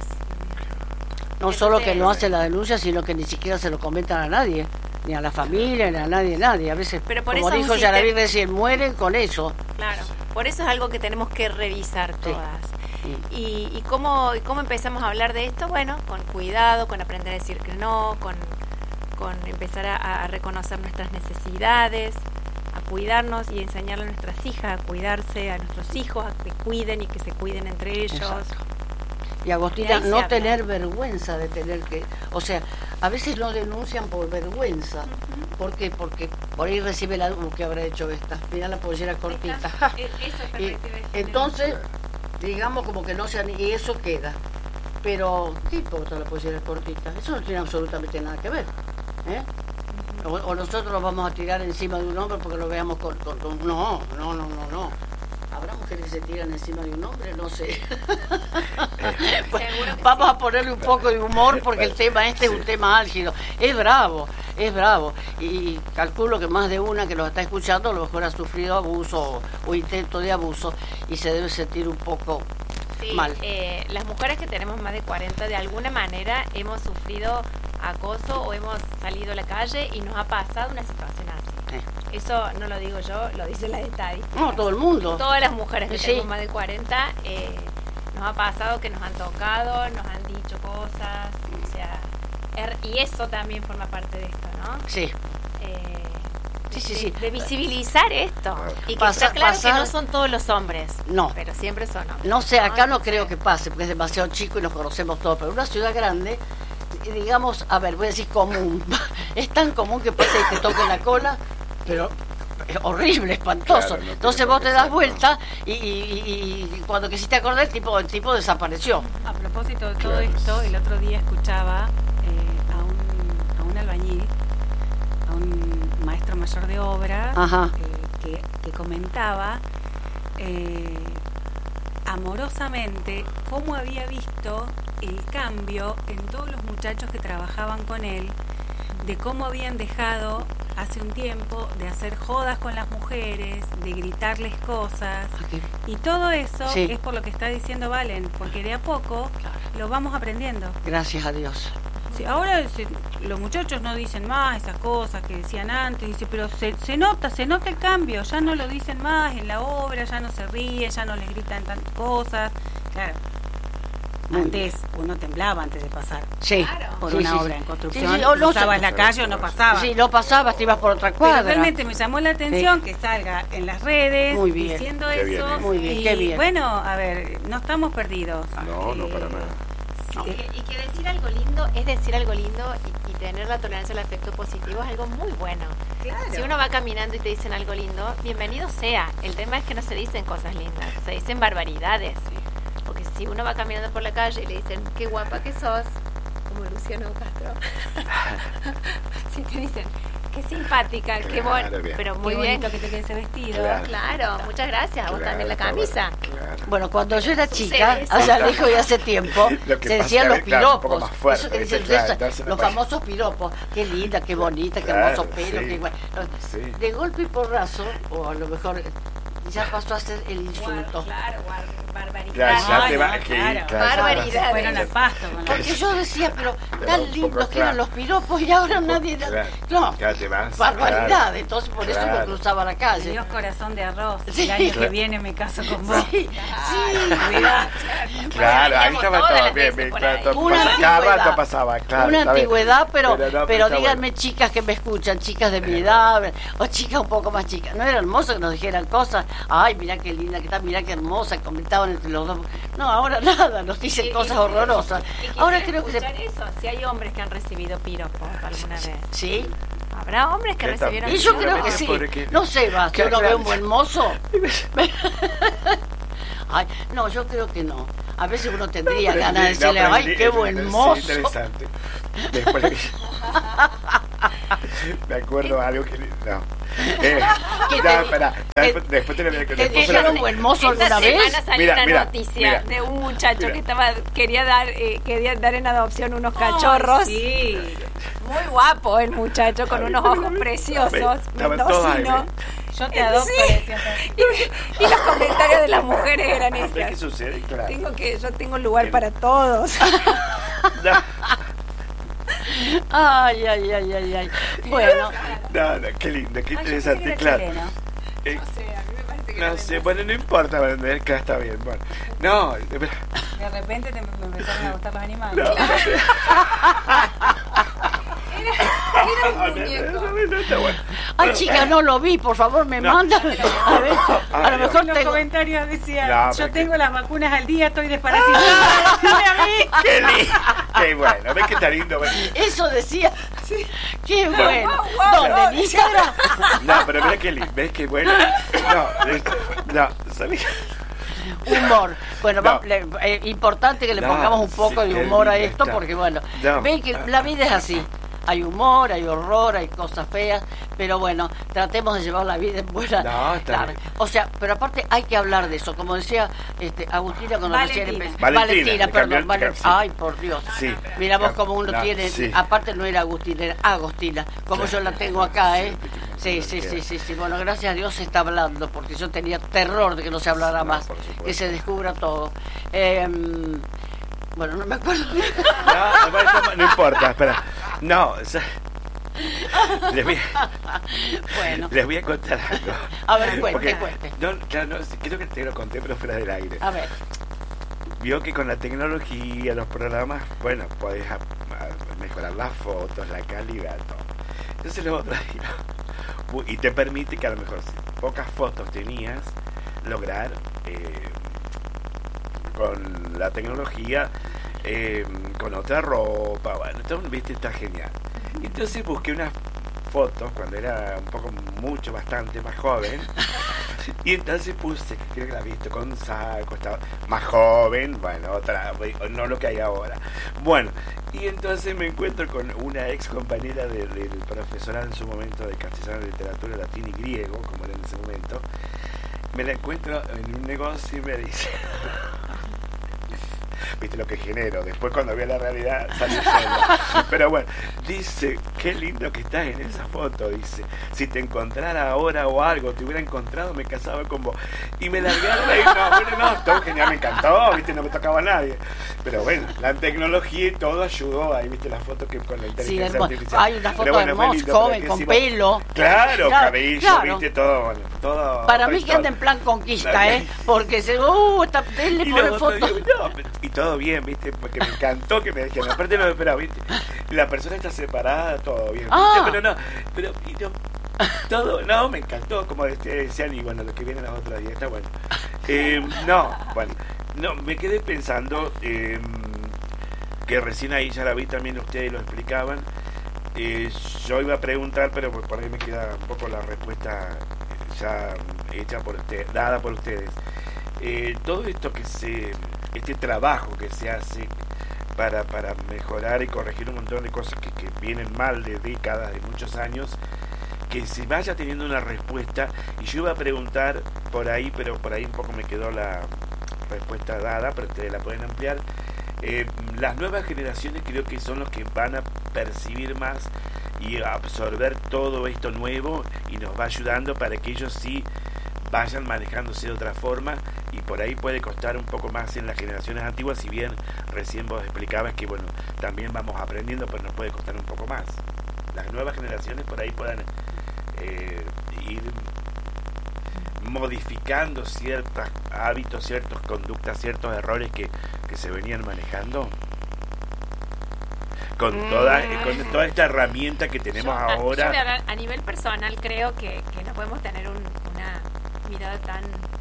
No Entonces, solo que no hacen la denuncia, sino que ni siquiera se lo comentan a nadie, ni a la familia, ni a nadie, nadie. A veces,
pero por
como
eso
dijo Yaraví recién, mueren con eso.
Claro, por eso es algo que tenemos que revisar todas.
Sí.
Y, y, cómo, y cómo empezamos a hablar de esto, bueno, con cuidado, con aprender a decir que no, con, con empezar a, a reconocer nuestras necesidades, a cuidarnos y enseñarle a nuestras hijas a cuidarse, a nuestros hijos a que cuiden y que se cuiden entre ellos.
Exacto. Y Agostina, no habla. Tener vergüenza de tener que, o sea, a veces no denuncian por vergüenza. Uh-huh. ¿Por qué? Porque por ahí recibe la uh, que habrá hecho esta, mira la pollera cortita.
Eso
y, entonces, digamos como que no sea, y eso queda. Pero, ¿qué importa la pollera cortita? Eso no tiene absolutamente nada que ver. ¿eh? Uh-huh. o, o nosotros nos vamos a tirar encima de un hombre porque lo veamos con, con, con no, no, no, no, no. ¿Habrá mujeres que se tiran encima de un hombre? No sé. Pues, vamos sí. a ponerle un poco de humor porque el tema este sí. es un tema álgido. Es bravo, es bravo. Y calculo que más de una que lo está escuchando a lo mejor ha sufrido abuso o, o intento de abuso y se debe sentir un poco
sí,
mal.
Eh, las mujeres que tenemos más de cuarenta, de alguna manera hemos sufrido acoso o hemos salido a la calle y nos ha pasado una situación así. Eso no lo digo yo, lo dice la estadística.
No, todo el mundo.
Todas las mujeres que
sí.
tenemos más de cuarenta, eh, nos ha pasado que nos han tocado, nos han dicho cosas, o sea, er, y eso también forma parte de esto, ¿no?
Sí.
Eh,
sí, sí,
de,
sí.
De visibilizar esto. Y que
Pasa,
está claro
pasar,
que no son todos los hombres.
No.
Pero siempre son hombres.
No sé, acá no, no creo que pase, porque es demasiado chico y nos conocemos todos, pero en una ciudad grande, digamos, a ver, voy a decir común, es tan común que pase y te toque la cola, pero es horrible, espantoso. Claro, no entonces vos te das vuelta y, y, y, y cuando quisiste acordar el tipo, el tipo desapareció.
A propósito de todo claro. esto, el otro día escuchaba eh, a, un, a un albañil, a un maestro mayor de obras, eh, que, que comentaba eh, amorosamente cómo había visto el cambio en todos los muchachos que trabajaban con él, de cómo habían dejado hace un tiempo de hacer jodas con las mujeres, de gritarles cosas, okay. y todo eso sí. es por lo que está diciendo Valen, porque de a poco claro. lo vamos aprendiendo.
Gracias a Dios.
Sí, ahora se, los muchachos no dicen más esas cosas que decían antes, dice, pero se, se nota, se nota el cambio, ya no lo dicen más en la obra, ya no se ríen, ya no les gritan tantas cosas, claro. Antes uno temblaba antes de pasar
sí.
por
sí,
una
sí,
obra
sí.
en construcción,
sí, sí. O no
pasabas la calle o no pasabas.
Sí, no pasabas, te ibas por otra cuadra.
Pero realmente me llamó la atención sí. que salga en las redes
muy bien.
diciendo
qué
eso.
Bien,
muy bien,
y
qué bien.
Bueno, a ver, no estamos perdidos.
No, eh, no para nada.
No. Y, que, y que decir algo lindo es decir algo lindo y, y tener la tolerancia al afecto positivo es algo muy bueno.
Claro.
Si uno va caminando y te dicen algo lindo, bienvenido sea. El tema es que no se dicen cosas lindas, se dicen barbaridades. Sí. Porque si uno va caminando por la calle y le dicen, qué guapa que sos, como Luciano Castro, si te dicen, qué simpática,
claro,
qué bonito, pero muy
qué
bien.
bonito que te quede ese vestido.
Claro, claro muchas gracias, claro, vos también la camisa.
Claro. Bueno, cuando yo era chica, allá lo dijo ya hace tiempo, se decían los piropos, claro, fuerte, eso que dicen claro, eso, los famosos piropos, qué linda, qué bonita, qué claro, hermoso pelo, sí, qué bueno. Sí. De golpe y porrazo, o a lo mejor ya pasó a ser el insulto.
Claro, claro, barbaridad.
Claro, ya te va,
no,
que,
claro,
claro,
barbaridad.
Fueron al pasto.
Porque yo decía, pero tan lindos que eran los piropos y ahora nadie...
Claro,
no,
ya te vas,
barbaridad.
Claro,
entonces por
claro.
eso me cruzaba la calle.
Dios corazón de arroz.
Sí.
El año que viene me caso con vos.
Sí, sí.
Cuidado.
Claro, ahí estaba todo bien. bien claro,
una
cada rato pasaba, claro.
Una antigüedad, pero,
pero, no,
pero
pero
díganme
bueno.
chicas que me escuchan, chicas de mi edad, o chicas un poco más chicas. ¿No era hermoso que nos dijeran cosas? ay, mira qué linda que está, mira qué hermosa, comentaban entre los dos. No, ahora nada, nos dicen cosas horrorosas. Ahora creo que se...
eso, si hay hombres que han recibido piropos alguna vez.
Sí.
¿Habrá hombres que recibieron
piropos? Y yo creo que sí. No sé, va, si uno ve un buen mozo. Ay, no, yo creo que no. A veces uno tendría ganas de decirle, ay, qué buen mozo.
Sí, interesante. Después me acuerdo algo que... No. Eh, ya, espera, después te lo voy a
¿Te dijeron buen mozo alguna vez?
Esta semana salió mira, una mira, noticia mira, de un muchacho mira. que estaba quería dar eh, quería dar en adopción unos cachorros. Oh, sí. Muy guapo el muchacho, con unos ojos preciosos, mendocino.
Yo te adopto.
Sí. Y, y los comentarios de las mujeres eran esos.
¿Qué sucede? Claro.
Tengo que, yo tengo lugar para todos.
No.
Ay, ay, ay, ay, ay. Bueno.
No, no, qué lindo, qué interesante, claro. Eh,
no sé, a mí me parece que
no, no sé, bueno, no importa, claro, está bien, bueno. No, de,
de repente te me empezaron a gustar los animales.
No,
era, era un muñeco.
No, no, no, está bueno.
Ay, bueno, chica, no lo vi, por favor, me no. mandan. A ver, a lo mejor
los
tengo...
comentarios decían,
no,
yo
porque...
tengo las vacunas al día, estoy desparasitada.
a mí. Qué lindo. Qué bueno, ves que está lindo. ¿Ves?
Eso decía. Sí. Qué
no.
bueno.
Wow, wow,
¿Dónde?
no,
¿En Instagram?
No, pero mira qué lindo. ¿Ves qué bueno? No, no, ¿sabías?
Humor. Bueno,
no.
va, le, eh, importante que le
no,
pongamos un poco
sí,
de humor a esto,
está.
porque bueno,
no.
ven que la vida es así. Hay humor, hay horror, hay cosas feas, pero bueno, tratemos de llevar la vida en buena.
No, está
claro.
bien.
O sea, pero aparte hay que hablar de eso, como decía este Agustina cuando
Valentina.
recién
Valentina,
Valentina, perdón, Valentina.
Sí.
Ay, por Dios.
Sí.
Mira vos como uno
no,
tiene,
sí.
aparte no era Agustina, era Agostina, como yo la tengo acá, ¿eh? Sí, sí, sí, sí, sí. Bueno, gracias a Dios se está hablando, porque yo tenía terror de que no se hablara
no,
más, que se descubra todo. Eh, bueno, no me acuerdo.
No, no, no importa, espera. No, o sea, les voy a,
bueno.
les voy a contar algo.
A ver, cuente,
Porque,
cuente.
No, claro, no, creo que te lo conté, pero fuera del aire.
A ver.
Vio que con la tecnología, los programas, bueno, podés a, a mejorar las fotos, la calidad, todo. Entonces los otros días, y te permite que a lo mejor si pocas fotos tenías, lograr eh, con la tecnología, eh, con otra ropa, bueno, entonces, viste, está genial. Entonces busqué unas fotos cuando era un poco, mucho, bastante más joven. Y entonces puse, que creo que la he visto con un saco, estaba más joven, bueno, otra, no lo que hay ahora. Bueno, y entonces me encuentro con una ex compañera de, del profesorado en su momento de castellano, literatura, latín y griego, como era en ese momento. Me la encuentro en un negocio y me dice... Viste lo que genero, después cuando veo la realidad sale solo. Pero bueno, dice, qué lindo que estás en esa foto, dice, si te encontrara ahora o algo, te hubiera encontrado, me casaba con vos. Y me largaron ahí, no, bueno, no, todo genial, me encantó, viste, no me tocaba a nadie. Pero bueno, la tecnología y todo ayudó, ahí viste la foto que con la inteligencia
sí,
artificial.
Hay una foto
bueno,
hermosa, joven, con pelo.
Claro,
claro
cabello,
claro.
viste, todo, bueno, todo.
Para mí que anda en plan conquista, ¿eh? Porque se, uh, está, él le pone fotos.
Y todo bien, viste, porque me encantó que me dijeran, aparte no me esperaba, viste, la persona está separada, todo bien,
ah.
pero no, pero y no, todo, no, me encantó, como decían, y bueno, lo que viene los otros días, está bueno. Eh, no, bueno, no, me quedé pensando, eh, que recién ahí ya la vi, también ustedes lo explicaban, eh, yo iba a preguntar, pero por ahí me queda un poco la respuesta ya hecha por ustedes, dada por ustedes. Eh, todo esto que se, este trabajo que se hace para, para mejorar y corregir un montón de cosas que, que vienen mal de décadas, de muchos años, que se vaya teniendo una respuesta. Y yo iba a preguntar por ahí, pero por ahí un poco me quedó la respuesta dada, pero ustedes la pueden ampliar. Eh, las nuevas generaciones creo que son los que van a percibir más y a absorber todo esto nuevo, y nos va ayudando para que ellos sí vayan manejándose de otra forma, y por ahí puede costar un poco más en las generaciones antiguas, si bien recién vos explicabas que bueno, también vamos aprendiendo, pero nos puede costar un poco más. Las nuevas generaciones por ahí puedan eh, ir modificando ciertos hábitos, ciertas conductas, ciertos errores que, que se venían manejando con toda, con toda esta herramienta que tenemos
yo,
ahora.
Yo a, a nivel personal creo que, que no podemos tener un, una mirada sociedad tan,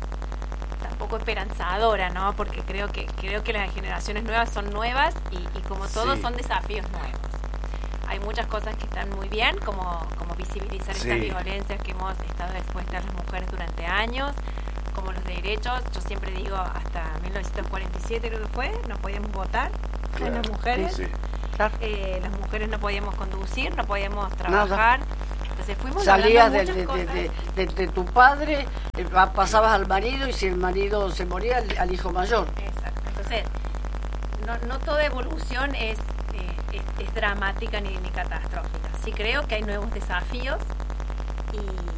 tan poco esperanzadora, ¿no? Porque creo que creo que las generaciones nuevas son nuevas y, y como todo
Sí.
son desafíos nuevos. Hay muchas cosas que están muy bien, como, como visibilizar
Sí.
estas violencias que hemos estado expuestas las mujeres durante años, como los derechos. Yo siempre digo, hasta mil novecientos cuarenta y siete creo que fue, no podíamos votar
Claro.
las mujeres.
Sí.
Claro.
Eh, las mujeres no podíamos conducir, no podíamos trabajar. Entonces fuimos
Salías
logrando
de,
muchas
de,
cosas.
de, de, de- de tu padre, eh, pa- pasabas al marido y si el marido se moría, al, al hijo mayor.
Exacto. Entonces, no, no toda evolución es, eh, es, es dramática ni, ni catastrófica. Sí creo que hay nuevos desafíos y,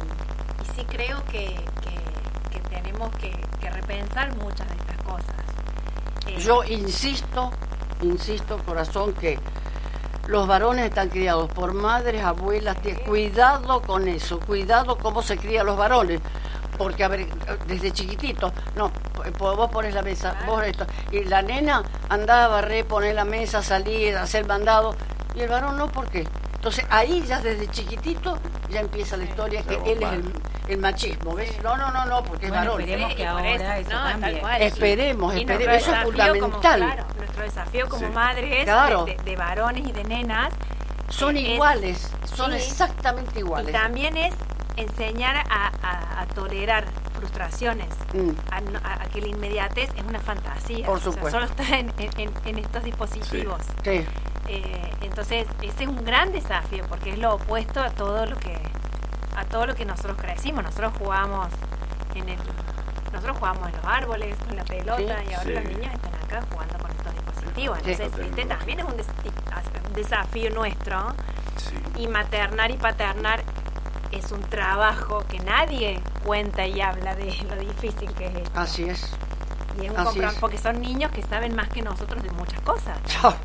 y sí creo que, que, que tenemos que, que repensar muchas de estas cosas. Eh,
Yo insisto, insisto, corazón, que los varones están criados por madres, abuelas, tías. Cuidado con eso, cuidado cómo se crían los varones. Porque, a ver, desde chiquitito, no, pues vos pones la mesa, vos esto. Y la nena andaba a barrer, poner la mesa, salir, hacer mandado. Y el varón no, ¿por qué? Entonces ahí ya desde chiquitito ya empieza la historia que
La
él es
bomba.
el, el machismo, ¿ves? No, no, no, no, porque
Bueno,
es varón.
esperemos
Sí,
que
y por
ahora eso
no,
cambie.
tal cual.
Esperemos,
Y
esperemos,
nuestro
eso es
desafío como-
fundamental.
claro, nuestro desafío como
Sí.
madres
Claro.
de, de varones y de nenas
Son
es-
iguales, son
sí.
exactamente
y
iguales.
también es enseñar a, a- a tolerar frustraciones,
Mm.
a, no- a- a que la inmediatez es una fantasía.
Por
O sea,
supuesto.
solo está en, en- en estos dispositivos.
Sí.
Eh, entonces ese es un gran desafío porque es lo opuesto a todo lo que a todo lo que nosotros crecimos. Nosotros jugamos en el nosotros jugamos en los árboles, con la pelota,
Sí.
y ahora
Sí.
los niños están acá jugando con estos dispositivos.
Sí.
Entonces este también es un, des- un desafío nuestro,
Sí.
y maternar y paternar es un trabajo que nadie cuenta y habla de lo difícil que es esto.
Así es.
Y es un
así
compromiso,
es.
porque son niños que saben más que nosotros de muchas cosas.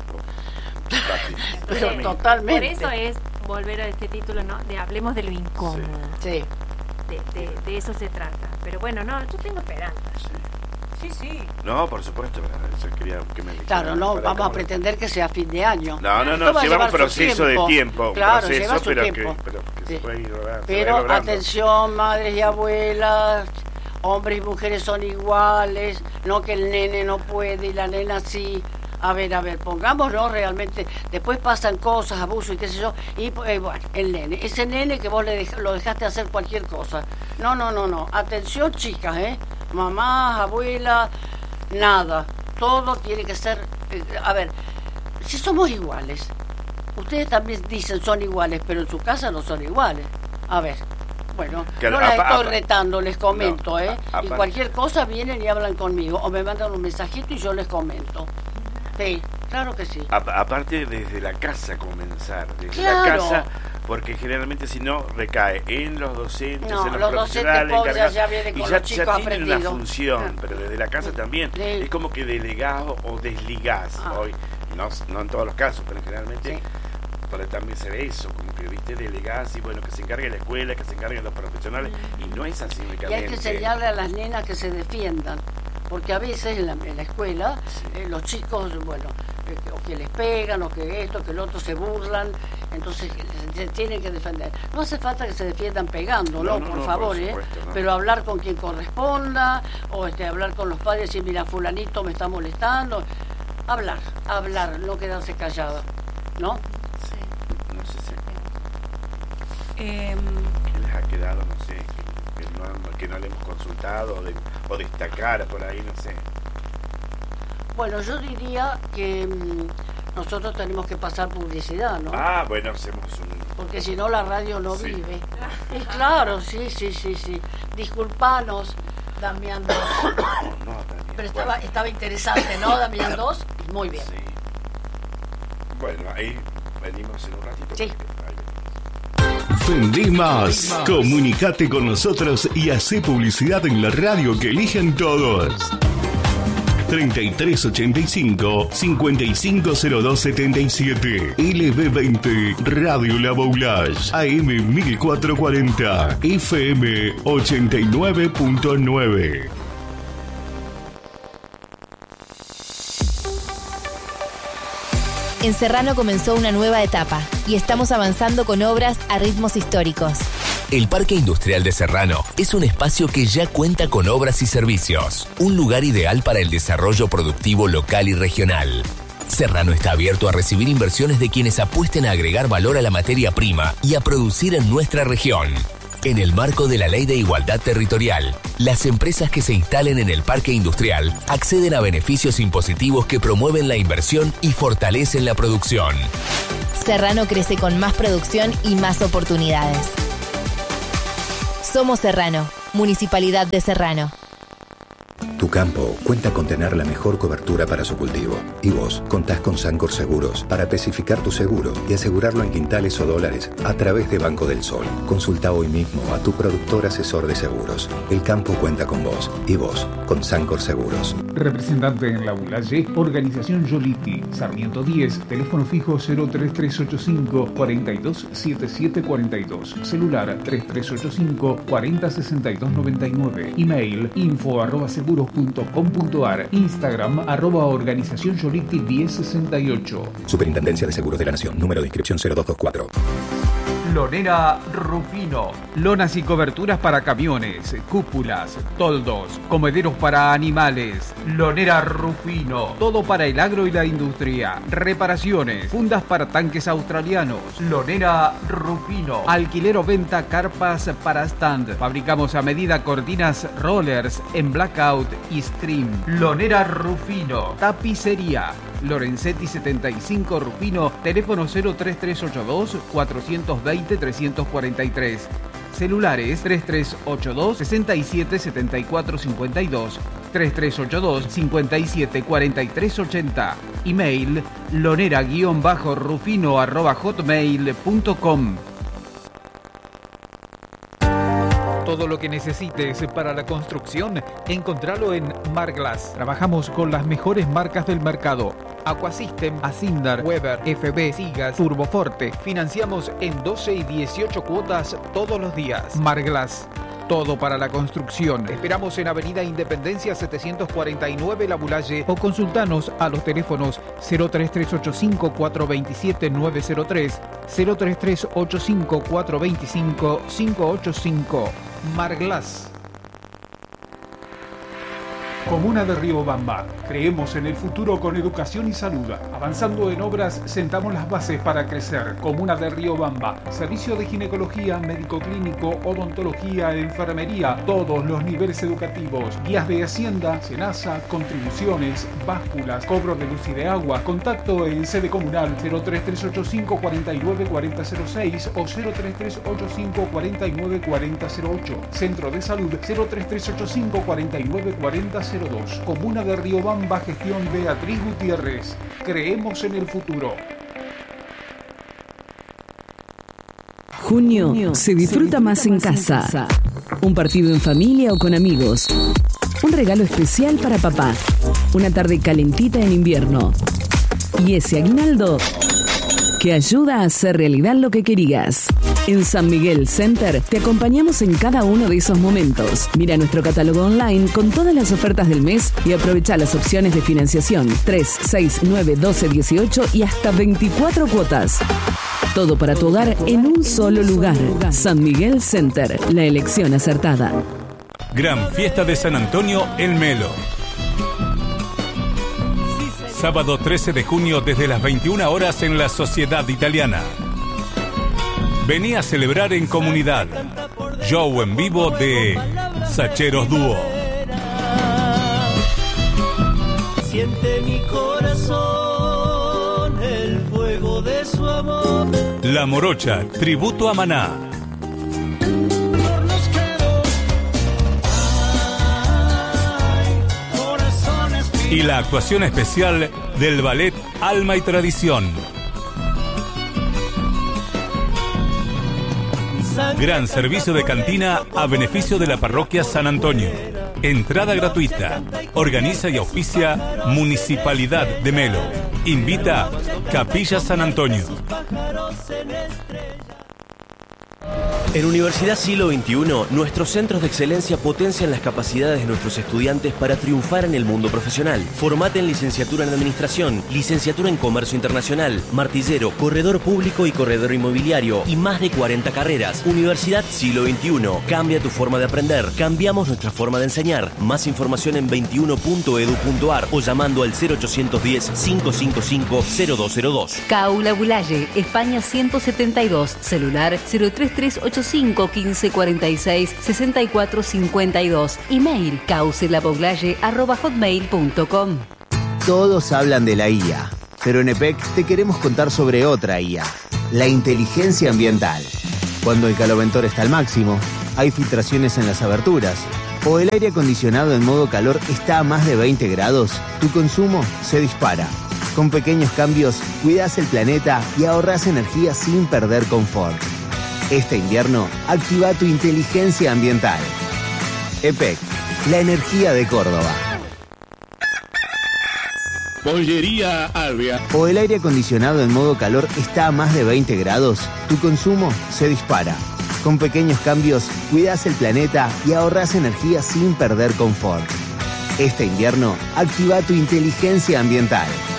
Fácil.
Pero
Entonces,
totalmente.
Por eso es volver a este título, ¿no? De hablemos de lo incómodo.
Sí.
De, de, de eso se trata. Pero bueno, no, yo tengo esperanza.
Sí, sí.
No, por supuesto. Eso quería que me
Claro, no
para
vamos a
cómo-
pretender que sea fin de año.
No, no,
Esto
no,
va a
lleva
llevar
un
su
proceso de tiempo, un
Claro,
proceso,
lleva su
pero,
tiempo.
Que, pero que
Sí.
se puede ir logrando, se
Pero
va logrando.
atención, madres y abuelas, hombres y mujeres son iguales, no que el nene no puede y la nena sí. A ver, a ver, pongámonos realmente, después pasan cosas, abuso y qué sé yo, y eh, bueno, el nene, ese nene que vos le dej- lo dejaste hacer cualquier cosa. No, no, no, no, atención chicas, ¿eh? Mamás, abuelas, nada, todo tiene que ser, eh, a ver, si somos iguales, ustedes también dicen son iguales, pero en su casa no son iguales. A ver, bueno,
Claro,
no las
apa-
estoy
apa-
retando, les comento,
No,
¿eh?
a-
Y
apa-
cualquier cosa vienen y hablan conmigo, o me mandan un mensajito y yo les comento. Sí, claro que sí.
A- aparte desde la casa comenzar, desde
Claro.
la casa, porque generalmente si no recae en los docentes,
No,
en los,
los docentes
profesionales,
pobres
encargados,
ya vienen
y
con
ya,
los chicos
ya tienen una
aprendidos.
función,
Ah.
pero desde la casa también.
Sí.
Es como que delegás o desligás
Ah.
hoy, no, no en todos los casos, pero generalmente
Sí.
por ahí también se ve eso, como que viste delegás y bueno, que se encargue la escuela, que se encarguen los profesionales, y no es así
Y
únicamente.
hay que enseñarle a las nenas que se defiendan, porque a veces en la, en la escuela eh, los chicos, bueno, eh, que- o que les pegan, o que esto, que el otro se burlan, entonces eh, se tienen que defender. No hace falta que se defiendan pegando,
No,
no,
no,
por
no,
favor,
por
¿eh?
supuesto, no.
Pero hablar con quien corresponda, o este, hablar con los padres y decir, mira, fulanito me está molestando. Hablar, hablar, no quedarse callada, ¿no?
No sé si
Eh,
¿qué les ha quedado, no sé, que, que no, han- que no le hemos consultado o, de- o destacar por ahí, no sé.
Bueno, yo diría que mm, nosotros tenemos que pasar publicidad, ¿no?
Ah, bueno, hacemos un...
Porque si no la radio no
Sí.
vive. Y claro, sí, sí, sí, sí. Disculpanos, Damián dos.
No, también.
Pero estaba,
Bueno,
estaba interesante, ¿no, Damián dos? Muy bien.
sí. Bueno, ahí venimos en un ratito.
Sí.
Ahí venimos.
Vendí más. Comunicate con nosotros y hacé publicidad en la radio que eligen todos. treinta y tres ochenta y cinco, cincuenta y cinco cero dos setenta y siete. L B veinte Radio La Boulage. A M mil cuatrocientos cuarenta. F M ochenta y nueve punto nueve.
En Serrano comenzó una nueva etapa y estamos avanzando con obras a ritmos históricos. El Parque Industrial de Serrano es un espacio que ya cuenta con obras y servicios. Un lugar ideal para el desarrollo productivo local y regional. Serrano está abierto a recibir inversiones de quienes apuesten a agregar valor a la materia prima y a producir en nuestra región. En el marco de la Ley de Igualdad Territorial, las empresas que se instalen en el parque industrial acceden a beneficios impositivos que promueven la inversión y fortalecen la producción.
Serrano crece con más producción y más oportunidades. Somos Serrano, Municipalidad de Serrano.
Tu campo cuenta con tener la mejor cobertura para su cultivo. Y vos contás con Sancor Seguros para especificar tu seguro y asegurarlo en quintales o dólares a través de Banco del Sol. Consulta hoy mismo a tu productor asesor de seguros. El campo cuenta con vos y vos con Sancor Seguros.
Representante en La Bulaye, Organización Yoliti, Sarmiento diez, teléfono fijo cero tres tres ocho cinco, cuatro dos siete siete cuatro dos, celular tres tres ocho cinco, cuatro cero seis dos nueve nueve, email info arroba seguros punto com punto ar, Instagram arroba organización Yoliti diez sesenta y ocho.
Superintendencia de Seguros de la Nación, número de inscripción cero dos dos cuatro.
Lonera Rufino. Lonas y coberturas para camiones, cúpulas, toldos, comederos para animales. Lonera Rufino. Todo para el agro y la industria. Reparaciones, fundas para tanques australianos. Lonera Rufino. Alquiler o venta carpas para stand. Fabricamos a medida cortinas rollers en blackout y stream. Lonera Rufino. Tapicería. Lorenzetti setenta y cinco Rufino, teléfono cero tres tres ocho dos, cuatro dos cero, tres cuatro tres. Celulares tres tres ocho dos, seis siete siete cuatro cinco dos, tres tres ocho dos, cinco siete cuatro tres ocho cero. Email lonera-rufino arroba hotmail punto com. Todo lo que necesites para la construcción, encontralo en Marglass. Trabajamos con las mejores marcas del mercado. Aquasystem, Asindar, Weber, F B, Sigas, Turboforte. Financiamos en doce y dieciocho cuotas todos los días. Marglass. Todo para la construcción. Esperamos en Avenida Independencia setecientos cuarenta y nueve La Bulaye o consultanos a los teléfonos cero tres tres ocho cinco, cuatro dos siete, nueve cero tres, cero tres tres ocho cinco, cuatro dos cinco, cinco ocho cinco. Marglass. Comuna de Riobamba. Creemos en el futuro con educación y salud. Avanzando en obras, sentamos las bases para crecer. Comuna de Riobamba. Servicio de ginecología, médico clínico, odontología, enfermería, todos los niveles educativos. Guías de Hacienda, Senasa, contribuciones, básculas, cobro de luz y de agua. Contacto en sede comunal cero tres tres ocho cinco, cuatro nueve cuatro cero cero seis o cero tres tres ocho cinco, cuatro nueve cuatro cero cero ocho. Centro de Salud cero tres tres ocho cinco, cuatro nueve cuatro cero dos. Comuna de Riobamba, gestión Beatriz Gutiérrez. Creemos en el futuro.
Junio se disfruta más en casa. Un partido en familia o con amigos. Un regalo especial para papá. Una tarde calentita en invierno. Y ese aguinaldo que ayuda a hacer realidad lo que querías. En San Miguel Center te acompañamos en cada uno de esos momentos. Mira nuestro catálogo online con todas las ofertas del mes y aprovecha las opciones de financiación tres, seis, nueve, doce, dieciocho y hasta veinticuatro cuotas. Todo para tu hogar en un solo lugar. San Miguel Center, la elección acertada.
Gran Fiesta de San Antonio El Melo. Sábado trece de junio desde las veintiuna horas en la Sociedad Italiana. Vení a celebrar en comunidad. Show en vivo de Sacheros Dúo.
Siente mi corazón el fuego de su amor.
La Morocha, tributo a Maná. Y la actuación especial del ballet Alma y Tradición. Gran servicio de cantina a beneficio de la parroquia San Antonio. Entrada gratuita. Organiza y auspicia Municipalidad de Melo. Invita Capilla San Antonio.
En Universidad Siglo veintiuno, nuestros centros de excelencia potencian las capacidades de nuestros estudiantes para triunfar en el mundo profesional. Formate en licenciatura en Administración, licenciatura en Comercio Internacional, martillero, corredor público y corredor inmobiliario y más de cuarenta carreras. Universidad Siglo veintiuno. Cambia tu forma de aprender. Cambiamos nuestra forma de enseñar. Más información en veintiuno punto edu punto ar o llamando al cero ochocientos diez, cinco cinco cinco, cero dos cero dos.
Caula Bulaye, España ciento setenta y dos, celular cero tres tres ocho cinco, quince cuarenta y seis, sesenta y cuatro cincuenta y dos, email caucelaboglaye arroba hotmail punto com.
Todos hablan de la I A, pero en E P E C te queremos contar sobre otra I A, la inteligencia ambiental. Cuando el caloventor está al máximo, hay filtraciones en las aberturas, o el aire acondicionado en modo calor está a más de veinte grados, tu consumo se dispara. Con pequeños cambios, cuidas el planeta y ahorras energía sin perder confort. Este invierno, activa tu inteligencia ambiental. E P E C, la energía de Córdoba.
Pollería Albia.
O el aire acondicionado en modo calor está a más de veinte grados, tu consumo se dispara. Con pequeños cambios, cuidas el planeta y ahorras energía sin perder confort. Este invierno, activa tu inteligencia ambiental.